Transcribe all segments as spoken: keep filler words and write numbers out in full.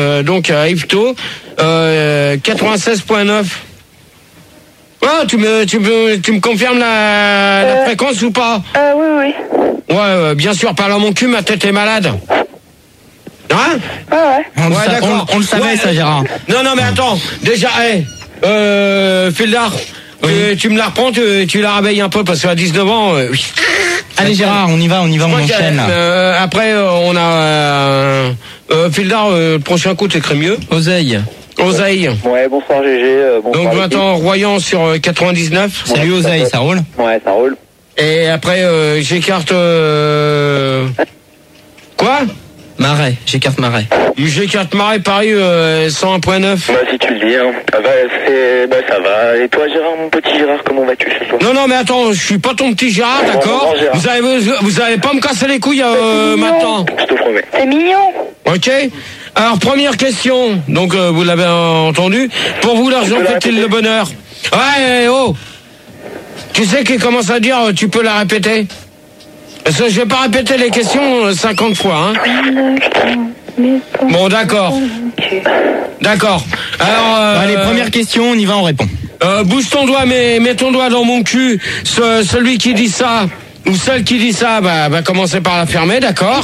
euh, donc à Yvetot, euh, quatre-vingt-seize point neuf. Ah, tu me, tu me, tu me confirmes la, euh, la fréquence ou pas? Euh, oui, oui. Ouais, euh, bien sûr, parle à mon cul, ma tête est malade. Hein? Ah ouais. On, ouais, le, d'accord. on, on le savait, ouais, ça, Gérard. Non, non, mais attends, déjà, hé, hey, euh, Fildar, oui. tu, tu me la reprends, tu, tu la réveilles un peu, parce qu'à dix-neuf ans, euh, oui. Allez, Gérard, on y va, on y va, on enchaîne. Euh, après, euh, on a, euh, euh, Fildar, euh, le prochain coup, t'écris mieux. Oseille. Oseille. Ouais, bonsoir G G. Euh, bonsoir donc maintenant Royan sur euh, quatre-vingt-dix-neuf. Ouais, salut Oseille, ça roule? Ouais, ça roule. Et après euh, j'écarte euh... quoi? Marais, j'écarte Marais. J'écarte Marais Paris euh, cent un point neuf. Bah si tu le dis, hein. Ça va, c'est... Bah ça va. Et toi Gérard, mon petit Gérard, comment vas-tu ce soir? Non non mais attends, je suis pas ton petit Gérard, bon, d'accord? Gérard. Vous allez vous allez pas me casser les couilles euh, maintenant. Je te promets. C'est mignon. Ok. Alors première question, donc euh, vous l'avez entendu. Pour vous l'argent fait-il le bonheur? Ouais, oh. Tu sais qu'il commence à dire, tu peux la répéter? Parce que je vais pas répéter les questions cinquante fois, hein. Bon, d'accord. D'accord. Alors, euh, allez, première question, on y va, on répond. Euh, bouge ton doigt, mais mets ton doigt dans mon cul. Ce, celui qui dit ça, ou celle qui dit ça, bah, va commencer par la fermer, d'accord?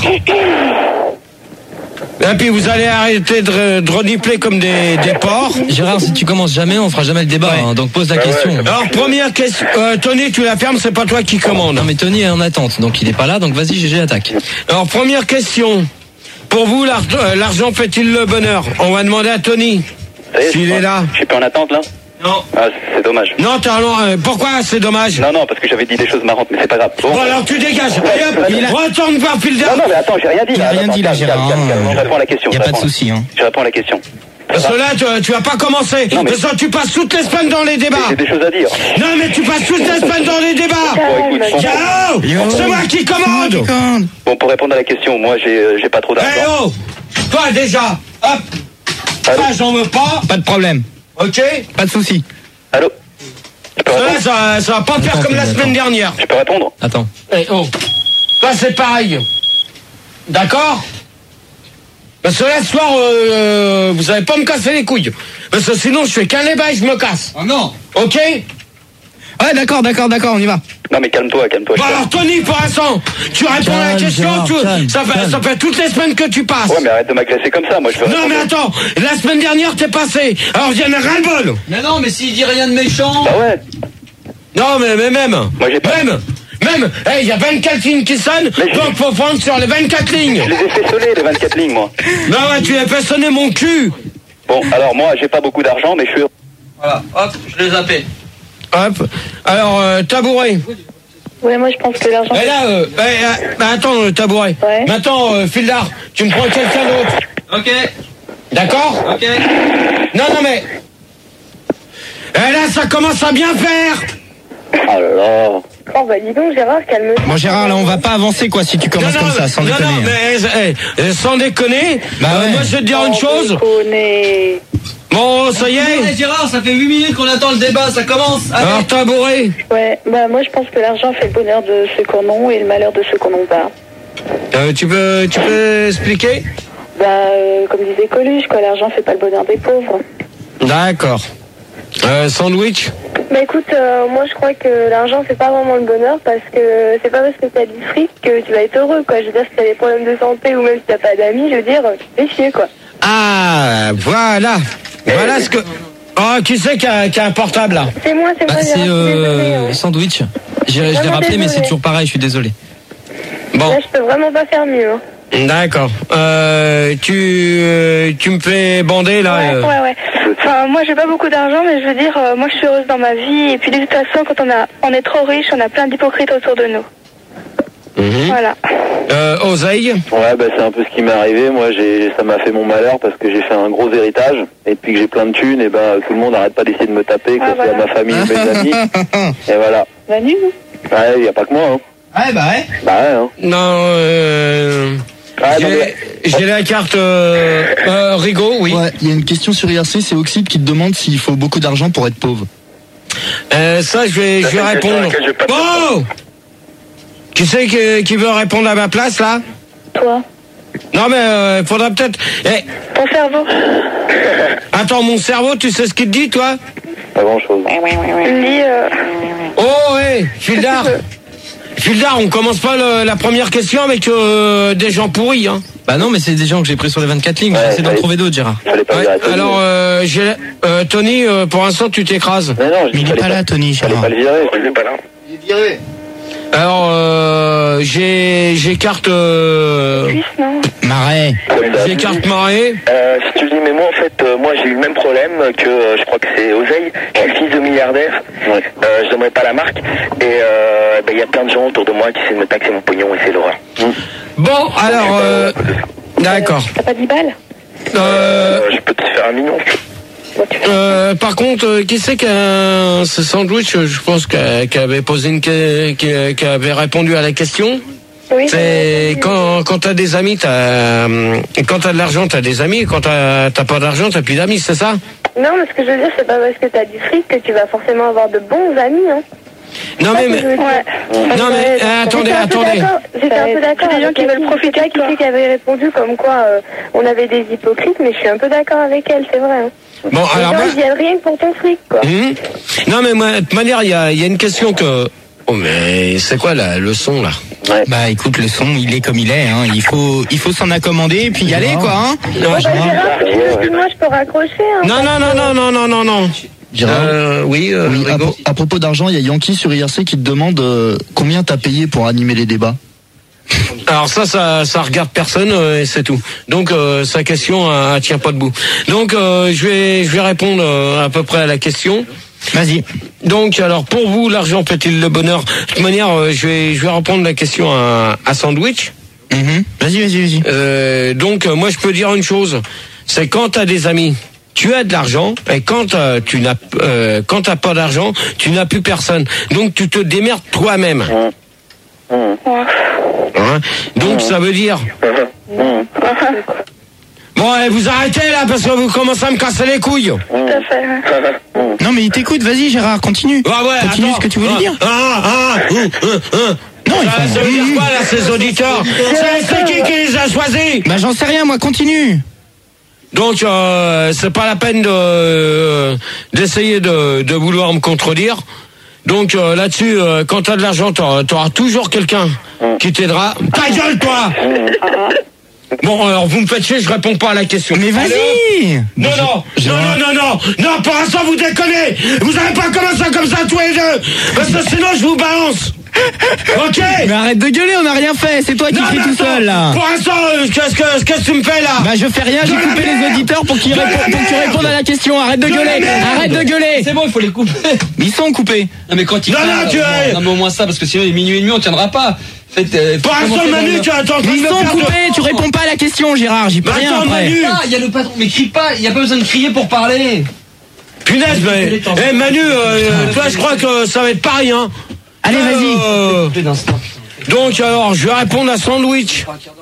Et puis vous allez arrêter de, de renifler comme des, des porcs. Gérard, si tu commences jamais, on fera jamais le débat, ouais. hein, donc pose la ouais, question. Ouais, Alors première question, euh, Tony, tu la fermes, c'est pas toi qui commande. Non mais Tony est en attente, donc il est pas là, donc vas-y G G, attaque. Alors première question, pour vous l'argent fait-il le bonheur? On va demander à Tony s'il est là. Je suis pas en attente là? Non. Ah, c'est dommage. Non, t'as euh, pourquoi c'est dommage? Non, non, parce que j'avais dit des choses marrantes, mais c'est pas grave. Bon, bon alors tu dégages. Allez hop, il a... retourne voir Fildar. Non, non, mais attends, j'ai rien dit. Il a rien attends, dit là, calme, Gérard. calme, calme, calme. Je réponds à la question. Y a pas de souci, hein. Je réponds à la question. Parce que là, tu, tu vas pas commencer. Non, mais... Parce que tu passes toutes les semaines dans les débats. J'ai des choses à dire. Non, mais tu passes toutes les semaines dans les débats. Bon, écoute, Ciao. C'est moi qui commande. Bon, pour répondre à la question, moi, j'ai, euh, j'ai pas trop d'argent. Eh oh, toi déjà, hop. Allô? Ça, j'en veux pas. Pas de problème. Ok. Pas de souci. Allô? Ça, ça, ça va pas faire comme la semaine dernière. Je peux répondre? Attends. Eh oh. Là, c'est pareil. D'accord? Parce que là, ce soir, euh, vous allez pas me casser les couilles. Parce que sinon, je fais qu'un débat et je me casse. Oh non. Ok? Ouais, d'accord, d'accord, d'accord, on y va. Non, mais calme-toi, calme-toi. Bon, alors, Tony, pour l'instant, tu réponds à la Calme, question. Gérard, Tu, calme, ça, fait, calme. ça fait toutes les semaines que tu passes. Ouais, mais arrête de m'agresser comme ça, moi je veux Non, répondre. mais attends, la semaine dernière, t'es passé. Alors, il y en a ras-le-bol. Mais non, mais s'il dit rien de méchant. Bah ouais. Non, mais, mais même. Moi, j'ai pas- Même. Même. Eh, il y a vingt-quatre lignes qui sonnent. Mais donc, faut prendre sur les vingt-quatre lignes. Je les ai fait sonner, les vingt-quatre lignes, moi. Non, ouais, tu as fait sonner mon cul. Bon, alors moi, j'ai pas beaucoup d'argent, mais je suis... Voilà, hop, je les zappé. Hop. Alors, euh, tabouret. Ouais, moi je pense que l'argent. Et là, euh, eh, euh, bah, attends, euh, tabouret. Ouais. Maintenant, euh, Fildar, tu me prends quelqu'un d'autre. Ok. D'accord? Ok. Non, non, mais... Et là, ça commence à bien faire. Oh là là. Oh bah dis donc Gérard, calme-toi. Bon Gérard, là on va pas avancer quoi si tu commences non, non, comme ça, sans non, déconner. non, mais eh, eh, sans déconner, Bah euh, ouais. moi je vais te dire une chose. Déconner. Bon, ça y est. Gérard, ça fait huit minutes qu'on attend le débat, ça commence. Alors, tabouret. Ouais, bah moi je pense que l'argent fait le bonheur de ceux qu'on a et le malheur de ceux qu'on n'a pas. Euh, tu peux, tu peux expliquer? Bah euh, comme disait Coluche, quoi, l'argent fait pas le bonheur des pauvres. D'accord. Euh, sandwich. Bah écoute, euh, moi je crois que l'argent fait pas vraiment le bonheur parce que c'est pas parce que t'as du fric que tu vas être heureux, quoi. Je veux dire, si t'as des problèmes de santé ou même si t'as pas d'amis, je veux dire, tu fais chier, quoi. Ah, voilà. Voilà ce que... Oh, qui c'est qui a, qui a un portable, là? C'est moi, c'est Bah, moi, c'est Gérard, je suis désolée, euh, hein. sandwich. J'ai- Je l'ai Vraiment rappelé, mais c'est désolée. toujours pareil, je suis désolé. Bon, Là, je peux vraiment pas faire mieux. Hein. d'accord. Euh, tu, euh, tu me fais bander, là. Ouais, euh. ouais, ouais. Enfin, moi, j'ai pas beaucoup d'argent, mais je veux dire, euh, moi, je suis heureuse dans ma vie. Et puis, de toute façon, quand on a, on est trop riche, on a plein d'hypocrites autour de nous. Mhm. Voilà. Euh, oseille. Ouais, bah c'est un peu ce qui m'est arrivé. Moi, j'ai, ça m'a fait mon malheur parce que j'ai fait un gros héritage. Et depuis que j'ai plein de thunes, et ben tout le monde arrête pas d'essayer de me taper, que Ah, ce soit voilà. ma famille ou mes amis. Et voilà. Bah, nul. Ouais, y a pas que moi, hein. Ouais, bah ouais. Bah ouais, hein. Non, euh... Ah, non, J'ai mais- j'ai la carte euh, euh, Rigaud, oui. Ouais, il y a une question sur I R C, c'est Oxyde qui te demande s'il faut beaucoup d'argent pour être pauvre. Euh, ça, je vais, je vais C'est une question à répondre. laquelle je vais pas Oh! Qui c'est qui, qui veut répondre à ma place, là? Toi. Non, mais euh, faudra peut-être... Eh, Ton cerveau. attends, mon cerveau, tu sais ce qu'il te dit, toi? Pas grand-chose. Il me dit... Euh... Oh, hé, hey, Fildar. Fildar, on commence pas le, la première question avec euh, des gens pourris, hein. Bah non, mais c'est des gens que j'ai pris sur les vingt-quatre lignes. Ouais, J'essaie d'en fallait- trouver d'autres, Gérard. Fallait pas Ouais, dire à Tony. alors, euh, j'ai, euh, Tony, euh, pour l'instant, tu t'écrases. Mais non, je dis Il est fallait pas là, Tony, Fallait Gérard. pas le virer. Il est pas là. Alors, euh, j'ai, j'écarte, euh, Suisse, non? Marais. j'écarte Marais. Euh, si tu le dis, mais moi en fait, euh, moi j'ai eu le même problème que euh, je crois que c'est Oseille, qui est le fils de milliardaire. Ouais. Euh, je n'aimerais pas la marque. Et il euh, bah, y a plein de gens autour de moi qui essaient de me taxer mon pognon et c'est l'horreur. Bon, alors, euh, d'accord. T'as pas dix balles? Euh, Euh, je peux te faire un million. Bon, tu fais... euh, par contre, euh, qui c'est qui a ce sandwich, euh, je pense qu'elle qui avait posé une, que- qui, qui avait répondu à la question. Oui. C'est quand, quand t'as des amis, t'as, hum, quand t'as de l'argent, t'as des amis. Quand t'as, t'as pas d'argent, t'as plus d'amis, c'est ça? Non, mais ce que je veux dire, c'est pas parce que t'as du fric que tu vas forcément avoir de bons amis, hein. Non mais, mais Ouais. non mais euh, attendez, J'étais un peu attendez. d'accord- J'étais un peu d'accord. des gens avec qui la veulent fille, profiter je sais de toi. pas qui c'est qui avait répondu comme quoi euh, on avait des hypocrites, mais je suis un peu d'accord avec elle, c'est vrai. Hein. Bon Les alors gens, moi, ils viennent rien que pour ton fric, quoi. hum, non mais moi, de toute manière, il y a, il y a une question que. Oh mais c'est quoi la leçon là? Bah écoute, le son, il est comme il est. Hein. Il faut, il faut s'en accommoder et puis y aller, quoi. Hein. Bon, bah, Gérard, si tu veux, excuse-moi, je peux raccrocher. Hein, Non non non non non non non non. Gérard. Euh, oui, euh, Oui, à, Rigo. pro- à propos d'argent, il y a Yankee sur I R C qui te demande euh, combien t'as payé pour animer les débats. Alors ça, ça, ça regarde personne euh, et c'est tout. Donc euh, sa question, euh, elle tient pas debout. Donc euh, je vais, je vais répondre euh, à peu près à la question. Vas-y. Donc alors pour vous, l'argent fait-il le bonheur? De toute manière, euh, je vais, je vais répondre la question à, à Sandwich. Mhm. Vas-y, vas-y, vas-y. Euh, donc euh, moi je peux dire une chose, c'est quand t'as des amis, tu as de l'argent, et quand euh, tu n'as, euh, quand t'as pas d'argent, tu n'as plus personne. Donc tu te démerdes toi-même. Hein? Donc ça veut dire. Bon, eh, vous arrêtez là parce que vous commencez à me casser les couilles. Tout à fait. Non, mais il t'écoute. Vas-y, Gérard, continue. Ah ouais, Continue attends. ce que tu voulais ah, dire. Ah, ah, hum, hum, hum. Non, il ça, faut- ça veut dire quoi là, ces auditeurs? C'est c'est qui qui les a choisis? Bah j'en sais rien, moi. Continue. Donc euh, c'est pas la peine de euh, d'essayer de, de vouloir me contredire. Donc euh, là-dessus, euh, quand t'as de l'argent, t'auras, t'auras toujours quelqu'un qui t'aidera. Ta gueule, toi! Bon, alors vous me faites chier, je réponds pas à la question. Mais vas-y. Non, non, non, non, non, non, non, pour l'instant vous déconnez. Vous avez pas commencé comme ça tous les deux, parce que sinon je vous balance. Ok. Mais arrête de gueuler, on n'a rien fait. C'est toi qui Non, cries mais tout attends, seul là. Pour l'instant, euh, qu'est-ce que qu'est-ce que tu me fais là? Bah je fais rien, j'ai De la coupé les merde. auditeurs pour qu'ils De la répondent, pour que tu merde. répondes à la question. Arrête de De la gueuler, merde. arrête de gueuler. C'est bon, il faut les couper. Ils sont coupés. Non, mais quand il Non, non, tu es- non, mais au moins ça, parce que sinon, il est minuit et demi, on tiendra pas. Faites, euh, Pour l'instant, commencez Manu, dans tu le- es en train de Ils me sont perdre. coupés, tu réponds pas à la question, Gérard. J'y peux Mais rien attends, après. Manu. Ah, il y a le patron, mais crie pas, il n'y a pas besoin de crier pour parler. Punaise, mais eh, Manu, euh, toi, je crois que ça va être pareil, hein. Allez, vas-y. Euh, Plus d'instant. donc alors, je vais répondre à Sandwich.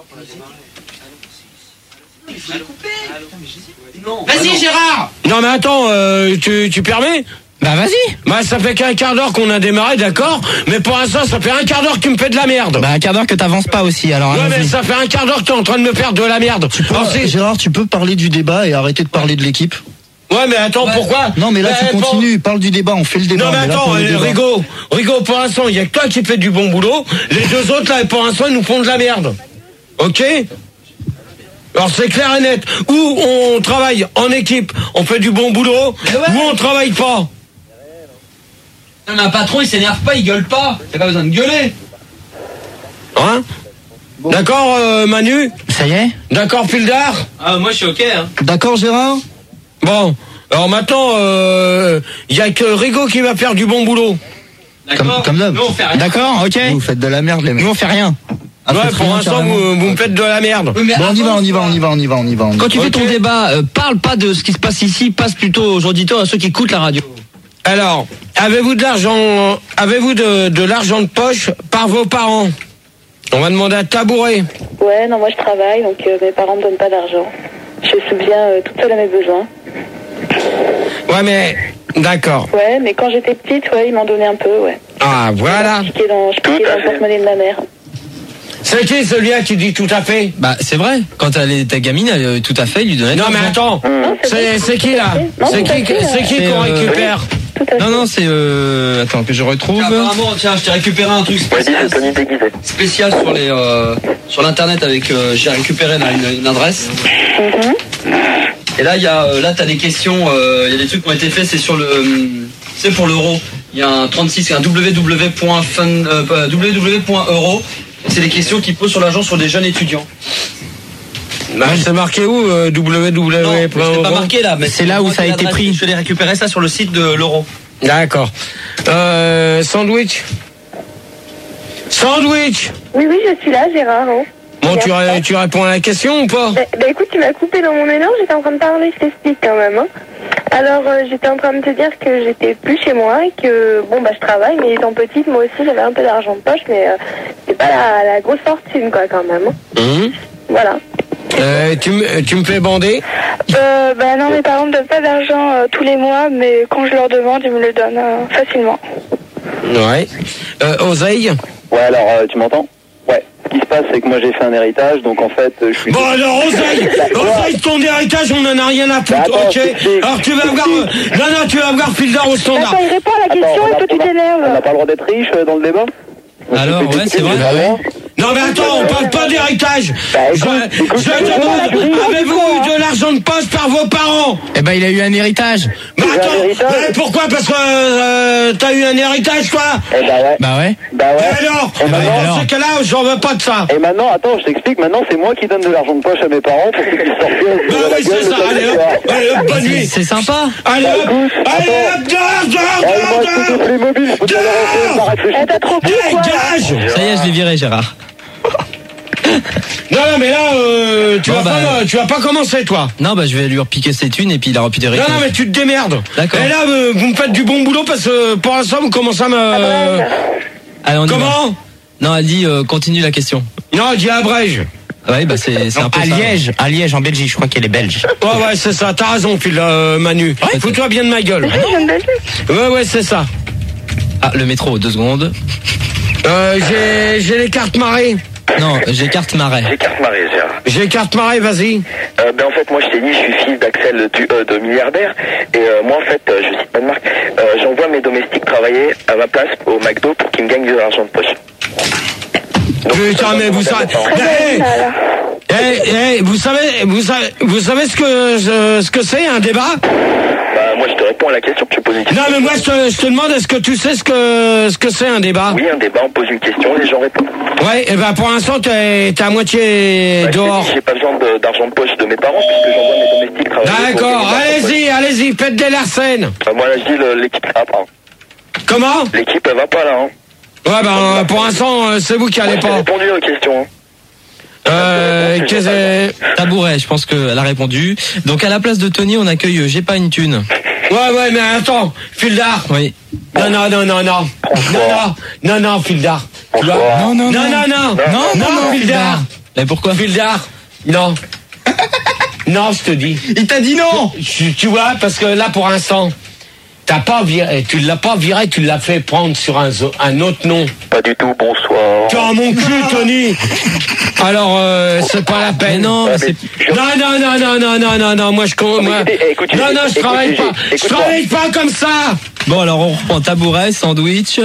Vas-y, Gérard. Non mais attends, euh, tu, tu permets? Bah vas-y. Bah ça fait qu'un quart d'heure qu'on a démarré, d'accord. Mais pour l'instant, ça fait un quart d'heure que tu me fais de la merde. Bah un quart d'heure que t'avances pas aussi, alors Ouais, mais allons-y. ça fait un quart d'heure que t'es en train de me faire de la merde. Alors, c'est- Gérard, tu peux parler du débat et arrêter de parler de l'équipe. Ouais, mais attends, pourquoi? Non, mais là Bah, tu pour- continues, parle du débat, on fait le débat. Non mais on est là attends, pour le euh, débat. Rigo, Rigo, pour l'instant, il y a que toi qui fais du bon boulot. Les deux autres là, pour l'instant, ils nous font de la merde. Ok? Alors c'est clair et net. Ou on travaille en équipe, on fait du bon boulot, ou on travaille pas. Non, mais un patron, il s'énerve pas, il gueule pas. T'as pas besoin de gueuler. Hein? D'accord, euh, Manu? Ça y est. D'accord, Fildar? Ah, moi, je suis ok, hein. D'accord, Gérard. Bon, alors maintenant, il euh, y a que Rigo qui va faire du bon boulot. Comme, comme d'hab. Nous, on fait rien. D'accord, ok. Vous faites de la merde, les mecs. Nous on fait rien. Ah, Ouais, faites pour rien, l'instant, carrément. vous, vous me faites de la merde. Oui, mais Bon, on y va, avance, on y va, quoi. on y va, on y va, on y va, on y va. Quand tu fais Ok. ton débat, euh, parle pas de ce qui se passe ici, passe plutôt aux auditeurs, à ceux qui écoutent la radio. Alors, avez-vous de l'argent, avez-vous de, de l'argent de poche par vos parents? On va demander à Tabouret. Ouais, non, moi je travaille, donc euh, mes parents me donnent pas d'argent. Je subviens euh, toute seule à mes besoins. Ouais, mais, d'accord. Ouais, mais quand j'étais petite, ouais, ils m'en donnaient un peu, ouais. Ah, voilà. Je piquais dans, je piquais dans le porte-monnaie de ma mère. C'est qui celui-là qui dit tout à fait? Bah c'est vrai. Quand elle était gamine, elle, tout à fait, il lui donnait. Non mais attends, c'est c'est qui là? C'est qui c'est qui qu'on récupère? Non non c'est euh... attends que je retrouve. Tiens, apparemment, tiens, je t'ai récupéré un truc spécial, spécial sur les euh, sur l'internet avec. Euh, j'ai récupéré là une, une adresse. Mm-hmm. Et là il y a euh, là t'as des questions, il euh, y a des trucs qui ont été faits, c'est sur le, c'est pour l'euro. Il y a un trente-six, un www point fun, euh, www point euro. C'est des questions qui posent sur l'argent sur des jeunes étudiants. Bah, c'est marqué où euh, www. Non, c'est pas marqué là, mais c'est là où ça a été pris. Je vais récupérer ça sur le site de l'euro. D'accord. Euh, sandwich. Sandwich. Oui, oui, je suis là, Gérard. Hein. Bon, tu, ré- tu réponds à la question ou pas? Bah, bah écoute, tu m'as coupé dans mon élan, j'étais en train de parler, je t'explique quand même. Hein. Alors, euh, j'étais en train de te dire que j'étais plus chez moi et que, bon, bah je travaille, mais étant petite, moi aussi, j'avais un peu d'argent de poche, mais euh, c'est pas la, la grosse fortune, quoi, quand même. Hein. Mmh. Voilà. Euh, tu, me- tu me fais bander? Euh, bah non, mes parents ne donnent pas d'argent euh, tous les mois, mais quand je leur demande, ils me le donnent euh, facilement. Ouais. Euh, Oseille? Ouais, alors, euh, tu m'entends? Ouais. Ce qui se passe, c'est que moi j'ai fait un héritage, donc en fait, euh, je suis... Bon alors Oseille, Oseille, ton héritage, on en a rien à foutre, Attends, ok? je t'explique. Alors tu vas voir, euh, non non, tu vas voir Fildar au standard. Attends, il répond à la question Attends, on et a- toi tu on a- t'énerves. On n'a pas le droit d'être riche euh, dans le débat? Alors ouais c'est vrai. Bah ouais. Non mais attends, on parle pas d'héritage. Bah, Je, écoute, écoute, je écoute, demande, écoute, avez-vous eu de l'argent de poche par vos parents? Eh ben, il a eu un héritage. Mais J'ai un attends, héritage. mais pourquoi? Parce que euh, t'as eu un héritage toi? Eh bah ouais. Bah ouais. Bah Et ouais. alors? Et Bah, maintenant, Dans ce cas-là, j'en veux pas de ça. Et maintenant, attends, je t'explique, maintenant c'est moi qui donne de l'argent de poche à mes parents pour qu'ils puissent sortir de Bah la oui, gueule c'est de ça, ta allez mère. hop, allez hop, bonne C'est nuit. c'est sympa. Allez Bah, hop, écoute, allez attends. hop, dehors, dehors, Ah, il dehors, m'a acheté dehors. des Playmobil, je peux te la refaire, ça réfléchit. Eh, t'as trop pris quoi là? Dégage! Ça y est, je l'ai viré Gérard. Non, non, mais là, euh, tu, Bon, vas bah, pas, tu vas pas commencer, toi. Non bah je vais lui repiquer ses thunes et puis il a repu des Non, réponses. non, mais tu te démerdes. D'accord. Et là, euh, vous me faites du bon boulot parce que pour l'instant, vous commencez à me. Allez, on y va. Comment? Non, elle dit euh, continue la question. Non, il dit abrège. Ouais bah c'est c'est un peu À ça. Liège, à Liège, en Belgique, je crois qu'elle est belge. Ouais, ouais, c'est ça. T'as raison, Phil, euh, Manu. Fous-toi bien de ma gueule. Je viens de Belgique. Ouais, ouais, c'est ça. Ah le métro, deux secondes. Euh, j'ai, j'ai les cartes marées. Non, j'ai carte marais. J'ai carte marée, Gérard. J'ai les cartes marées, vas-y. Euh, ben en fait, moi je t'ai dit, je suis fils d'Axel du, euh, de milliardaire. Et euh, moi en fait, euh, je cite pas de marque, euh, j'envoie mes domestiques travailler à ma place au McDo pour qu'ils me gagnent de l'argent de poche. Donc, Putain, euh, mais vous savez. Très Eh, bien, là. eh, eh, vous savez, vous savez, vous savez ce que, euh, ce que c'est un débat? Bah, moi je te réponds à la question que tu poses une question. Non, mais moi, je te, je te demande, est-ce que tu sais ce que, ce que c'est un débat? Oui, un débat, on pose une question, les gens répondent. Ouais, et ben pour l'instant, t'es, t'es à moitié Bah, je t'ai dehors. dit, j'ai pas besoin de- d'argent de poche de mes parents puisque j'envoie mes domestiques travailler. pour D'accord, gagner de l'argent de allez-y, allez-y, faites des larcènes. poche. Euh, moi là je dis, le- l'équipe ça va pas. hein. Comment? L'équipe elle va pas là. Hein. Ouais, ben pour l'instant, euh, c'est vous qui Moi, allez je t'ai pas. répondu aux questions. Hein. Euh, qu'est-ce que... Tabouret, je pense qu'elle a répondu. Donc à la place de Tony, on accueille euh, J'ai pas une thune. Ouais, ouais, mais attends, Fildar. Oui. Non, non, non, non, non. Non, non, non, non, Fildar. Tu vois? Non, non, Non, non, non. Non, non, non, Fildar. Mais pourquoi? Fildar. Non. Non, je te dis. Il t'a dit non. Tu, tu vois, parce que là, pour l'instant, t'as pas viré, tu l'as pas viré, tu l'as fait prendre sur un, zo- un autre nom. Pas du tout, bonsoir. Tu as mon cul, Tony. Alors, euh, c'est pas la Mais peine. non, mais Ah, c'est... mais- Non, non, non, non, non, non, non, non, moi je compte. mais Moi... écoutez, eh, écoutez, non, non, je écoutez, travaille écoutez, pas. Je écoute-moi. travaille pas comme ça. Bon alors on reprend tabouret, sandwich.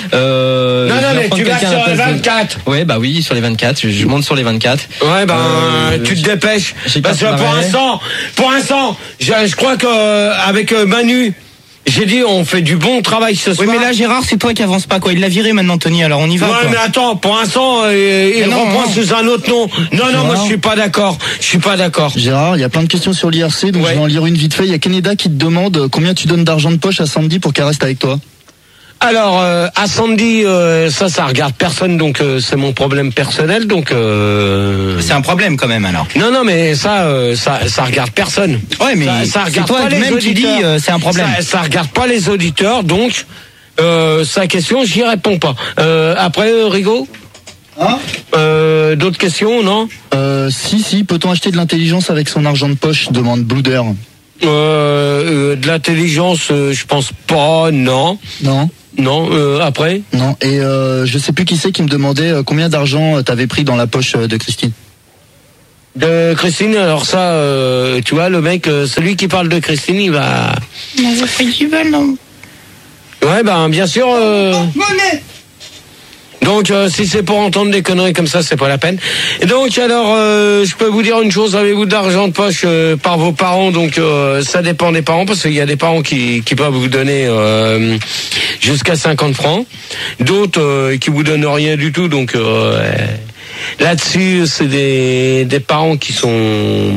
Euh, Non, je non, vais mais reprendre tu vas quelqu'un à la sur les place de- vingt-quatre. Ouais bah oui sur les vingt-quatre, je, je monte sur les vingt-quatre. Ouais, ben, Euh, tu te dépêches. j'ai Parce que pas pour marré. l'instant, pour l'instant, je, je crois que euh, avec euh, Manu, j'ai dit, on fait du bon travail ce Oui, soir. mais là, Gérard, c'est toi qui avance pas, quoi. Il l'a viré maintenant, Tony, alors on y va, Ouais, quoi. mais attends, pour l'instant, euh, il non, reprend non. sous un autre nom. Non, non, moi je suis pas d'accord. Je suis pas d'accord. Gérard, il y a plein de questions sur l'I R C, donc Ouais. je vais en lire une vite fait. Il y a Canada qui te demande combien tu donnes d'argent de poche à Sandy pour qu'elle reste avec toi. Alors, euh, à Sandy, euh, ça, ça regarde personne, donc euh, c'est mon problème personnel, donc. Euh... C'est un problème, quand même, alors. Non, non, mais ça, euh, ça, ça regarde personne. Ouais, mais ça, ça c'est regarde toi pas les même qui dis, auditeurs. euh, c'est un problème. Ça, ça regarde pas les auditeurs, donc euh, sa question, j'y réponds pas. Euh, après, euh, Rigaud. Hein euh, D'autres questions, non? Euh, si, si, peut-on acheter de l'intelligence avec son argent de poche, demande Blouder. euh, euh, De l'intelligence, euh, je pense pas, non. Non. Non, euh, après. Non, et euh, je sais plus qui c'est qui me demandait euh, combien d'argent t'avais pris dans la poche euh, de Christine. De Christine, alors ça, euh, tu vois, le mec, euh, celui qui parle de Christine, il va... Non, vous faites du bal, non? Ouais, ben, bien sûr... Euh... Donc, euh, si c'est pour entendre des conneries comme ça, c'est pas la peine. Et donc, alors, euh, je peux vous dire une chose, avez-vous de l'argent de poche euh, par vos parents? Donc, euh, ça dépend des parents, parce qu'il y a des parents qui, qui peuvent vous donner euh, jusqu'à cinquante francs. D'autres euh, qui vous donnent rien du tout, donc... Euh, là-dessus, c'est des, des parents qui sont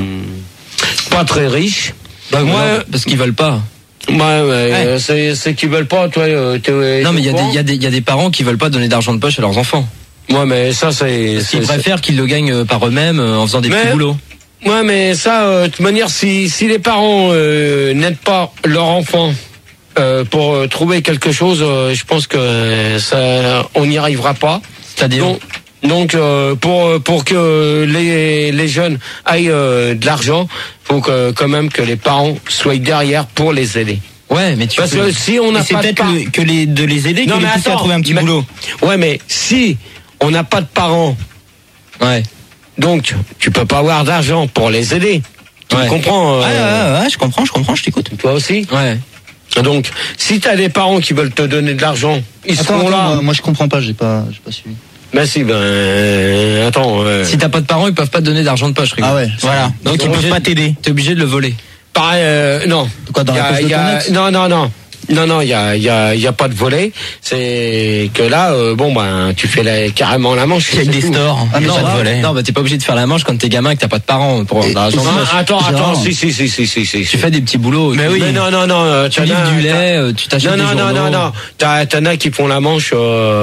pas très riches. Bah, moi, parce qu'ils veulent pas. Ouais, ouais, ouais. c'est, c'est qu'ils veulent pas, toi. T'es, non, mais il y a des, il y a des, il y a des parents qui veulent pas donner d'argent de poche à leurs enfants. Ouais, mais ça, c'est. Parce c'est, qu'ils préfèrent c'est... qu'ils le gagnent par eux-mêmes en faisant des mais, petits boulots. Ouais, mais ça, euh, de toute manière, si, si les parents euh, n'aident pas leur enfant euh, pour euh, trouver quelque chose, euh, je pense que euh, ça, on n'y arrivera pas. C'est-à-dire. Donc, Donc euh, pour pour que les les jeunes aient euh, de l'argent, faut que quand même que les parents soient derrière pour les aider. Ouais, mais tu parce peux... que si on n'a pas c'est de peut-être par... le, que les de les aider, non, que les pousser à trouver un petit mais... boulot. Ouais, mais si on n'a pas de parents, ouais, donc tu peux pas avoir d'argent pour les aider. Tu ouais. comprends euh... ouais, ouais, ouais, je comprends, je comprends, je t'écoute. Toi aussi. Ouais. Donc si t'as des parents qui veulent te donner de l'argent, ils attends, seront attends, là. Moi, moi je comprends pas, j'ai pas, j'ai pas suivi. Ben si, ben euh, attends. Euh... Si t'as pas de parents, ils peuvent pas te donner d'argent de poche. Ah ouais. Voilà. Donc, Donc ils peuvent pas t'aider. T'es obligé de le voler. Pareil, euh, non. Quoi, dans y a, la poche de y a, ton ex ? Non, non, non. Non, non, il y a, y a, y a pas de volet. C'est que là, euh, bon, ben, tu fais la, carrément la manche. Il y a des stores. Ah, non, pas de volet. non, bah t'es pas obligé de faire la manche quand t'es gamin et que t'as pas de parents pour avoir d'argent de poche. Ah, attends, attends, Genre. si, si, si, si, si, si. Tu fais des petits boulots. Mais tu- oui. Mais non, non, non. euh, Tu t'en livres as- du t'as- lait, euh, tu t'achètes Non, des non, non, journaux. non, non. T'as, t'en as qui font la manche.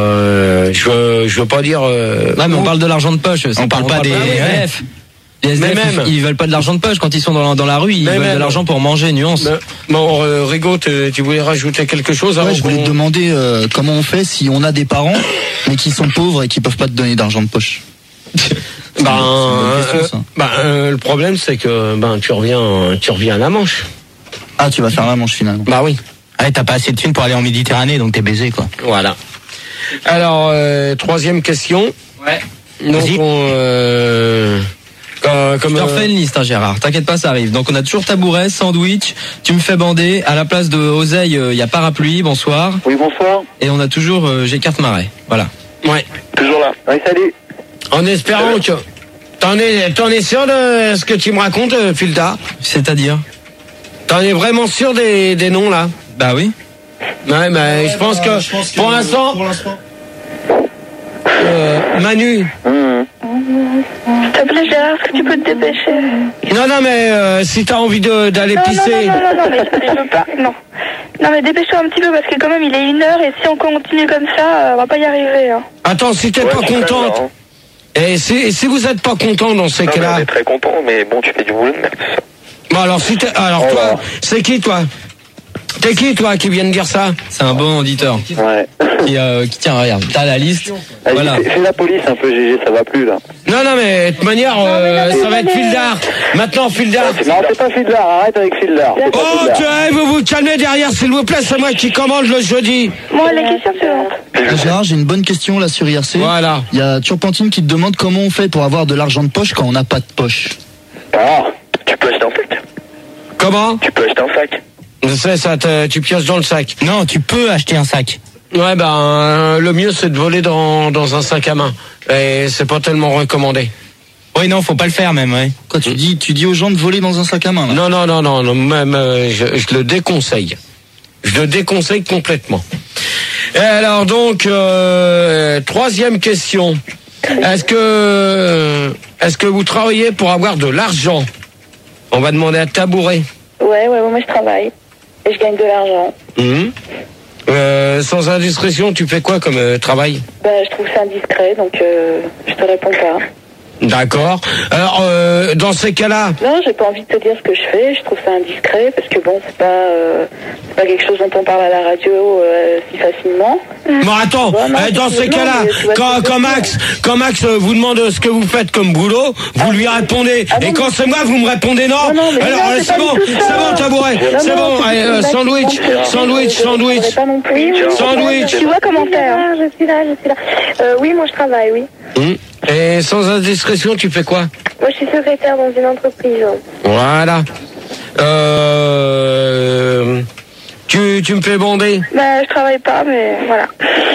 Euh, je veux, je veux pas dire. Euh, Ouais, mais on parle de l'argent de poche. c'est On parle pas des- des S D F. Les S D F, Mais même. ils, ils veulent pas de l'argent de poche quand ils sont dans la, dans la rue. Ils Mais veulent même. de l'argent pour manger, nuance. mais- Bon, euh, Rigaud, tu tu voulais rajouter quelque chose avant Ouais, je voulais qu'on- te demander euh, comment on fait si on a des parents mais qui sont pauvres et qui peuvent pas te donner d'argent de poche. Ben, C'est une bonne question, euh, ça. ben, euh, le problème, c'est que ben tu reviens, tu reviens à la manche. Ah, tu vas faire la manche finalement. Bah oui. Ouais, t'as pas assez de thunes pour aller en Méditerranée, donc t'es baisé, quoi. Voilà. Alors, euh, troisième question. Ouais. Donc, Vas-y. on, euh, comme, comme, Je te euh, refais une liste, hein, Gérard. T'inquiète pas, ça arrive. Donc on a toujours tabouret, sandwich. Tu me fais bander. À la place de oseille, il y a parapluie. Bonsoir. Oui, bonsoir. Et on a toujours euh, j'écarte marais. Voilà. ouais. Toujours là. Oui, salut. En espérant que t'en es, t'en es sûr de ce que tu me racontes, euh, Filda? C'est-à-dire? T'en es vraiment sûr des, des noms là? Bah oui. Ouais, mais je pense que, pour l'instant, euh, Manu. Mmh. S'il te plaît, Gérard, est-ce que tu peux te dépêcher? Non, non, mais euh, si t'as envie de, d'aller Non, non, pisser. non, non, non, non, mais je, je veux pas. Non. Non, mais dépêche-toi un petit peu parce que quand même, il est une heure et si on continue comme ça, euh, on va pas y arriver. Hein. Attends, si t'es Ouais, pas c'est très contente. bien, hein. Et si, si vous êtes pas content dans ces Non, mais cas-là. on est très content, mais bon, tu fais du boulot de merde. Bon, alors, si t'es, alors Oh toi, là. c'est qui toi? T'es qui toi qui vient de dire ça? C'est un bon auditeur. Ouais. Qui, euh, qui tient, regarde. T'as la liste. Vas-y, Voilà. fais, fais la police un peu, G G, ça va plus là. Non, non, mais de toute manière, euh, ça va être Fildar. Maintenant, Fildar. Non, c'est pas Fildar, arrête avec Fildar. C'est pas Oh, Fildar. tiens, vous vous calmez derrière, s'il vous plaît, c'est moi qui commande le jeudi. Bon, les questions suivantes. Euh, Gérard, j'ai une bonne question là sur I R C. Voilà. Il y a Turpentine qui te demande comment on fait pour avoir de l'argent de poche quand on n'a pas de poche. Ah, tu peux acheter un sac. Comment? Tu peux acheter un sac. Je sais, ça, te- tu pioches dans le sac. Non, tu peux acheter un sac. Ouais, ben, euh, le mieux, c'est de voler dans, dans un sac à main. Et c'est pas tellement recommandé. Oui, non, faut pas le faire même, ouais. Quoi, tu dis, tu dis aux gens de voler dans un sac à main là. Non, non, non, non, non, même, euh, je, je le déconseille. Je le déconseille complètement. Et alors, donc, euh, troisième question. Est-ce que, est-ce que vous travaillez pour avoir de l'argent? On va demander à Tabouret. Ouais, ouais, ouais, moi je travaille. Et je gagne de l'argent. Mhm. Euh, sans indiscrétion, tu fais quoi comme euh, travail? Bah, je trouve ça indiscret, donc euh, je te réponds pas. D'accord. Alors, euh, dans ces cas-là, Non, j'ai pas envie de te dire ce que je fais, je trouve ça indiscret, parce que bon, c'est pas, euh, c'est pas quelque chose dont on parle à la radio euh, si facilement. bon, attends, Ouais, non, euh, dans tu- ces non, cas-là, mais tu vois quand, ce que je quand veux dire. Max, quand Max euh, vous demande ce que vous faites comme boulot, vous lui répondez. Ah bon, Et quand mais- c'est moi, vous me répondez non. Non, non, mais Alors, non, euh, c'est c'est pas bon, du tout ça. c'est bon, tabouret. C'est bon, allez, euh, sandwich, sandwich, sandwich. Sandwich. Tu vois comment faire? Je suis là, je suis là. Euh, oui, moi je travaille, oui. Hum. Et sans indiscrétion, tu fais quoi? Moi je suis secrétaire dans une entreprise. Voilà. Euh... Tu, tu me fais bander? Bah je travaille pas, mais voilà.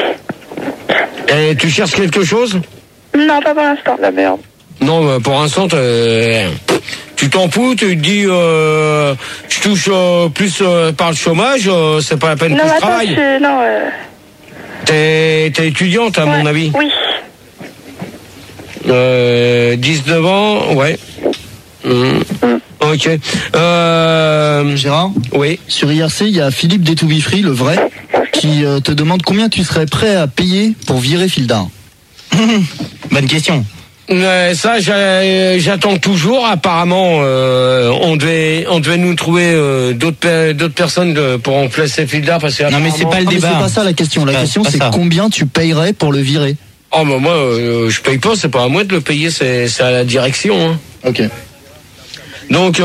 Et tu cherches quelque chose? Non, pas pour l'instant. La merde. Non, bah, pour l'instant, t'es- tu t'en fous, tu te dis, euh, je touche euh, plus euh, par le chômage, euh, c'est pas la peine Non, que mais je attends, travaille. je... non. Euh... T'es, t'es étudiante, à ouais, mon avis. Oui. Euh, dix-neuf ans, ouais. Mmh. Ok. Euh... Gérard, oui. Sur I R C, il y a Philippe d'Etoubifree, le vrai, qui euh, te demande combien tu serais prêt à payer pour virer Fildar. Bonne question. Ouais, ça, j'a- j'attends toujours. Apparemment, euh, on devait, on devait nous trouver euh, d'autres, pe- d'autres personnes de, pour remplacer Fildar parce que. Non, mais c'est pas le Ah, mais débat. c'est pas ça la question. La Ouais, question, c'est c'est pas ça. combien tu payerais pour le virer. Oh, bah moi, euh, je paye pas. C'est pas à moi de le payer. C'est, c'est à la direction. Hein. Ok. Donc,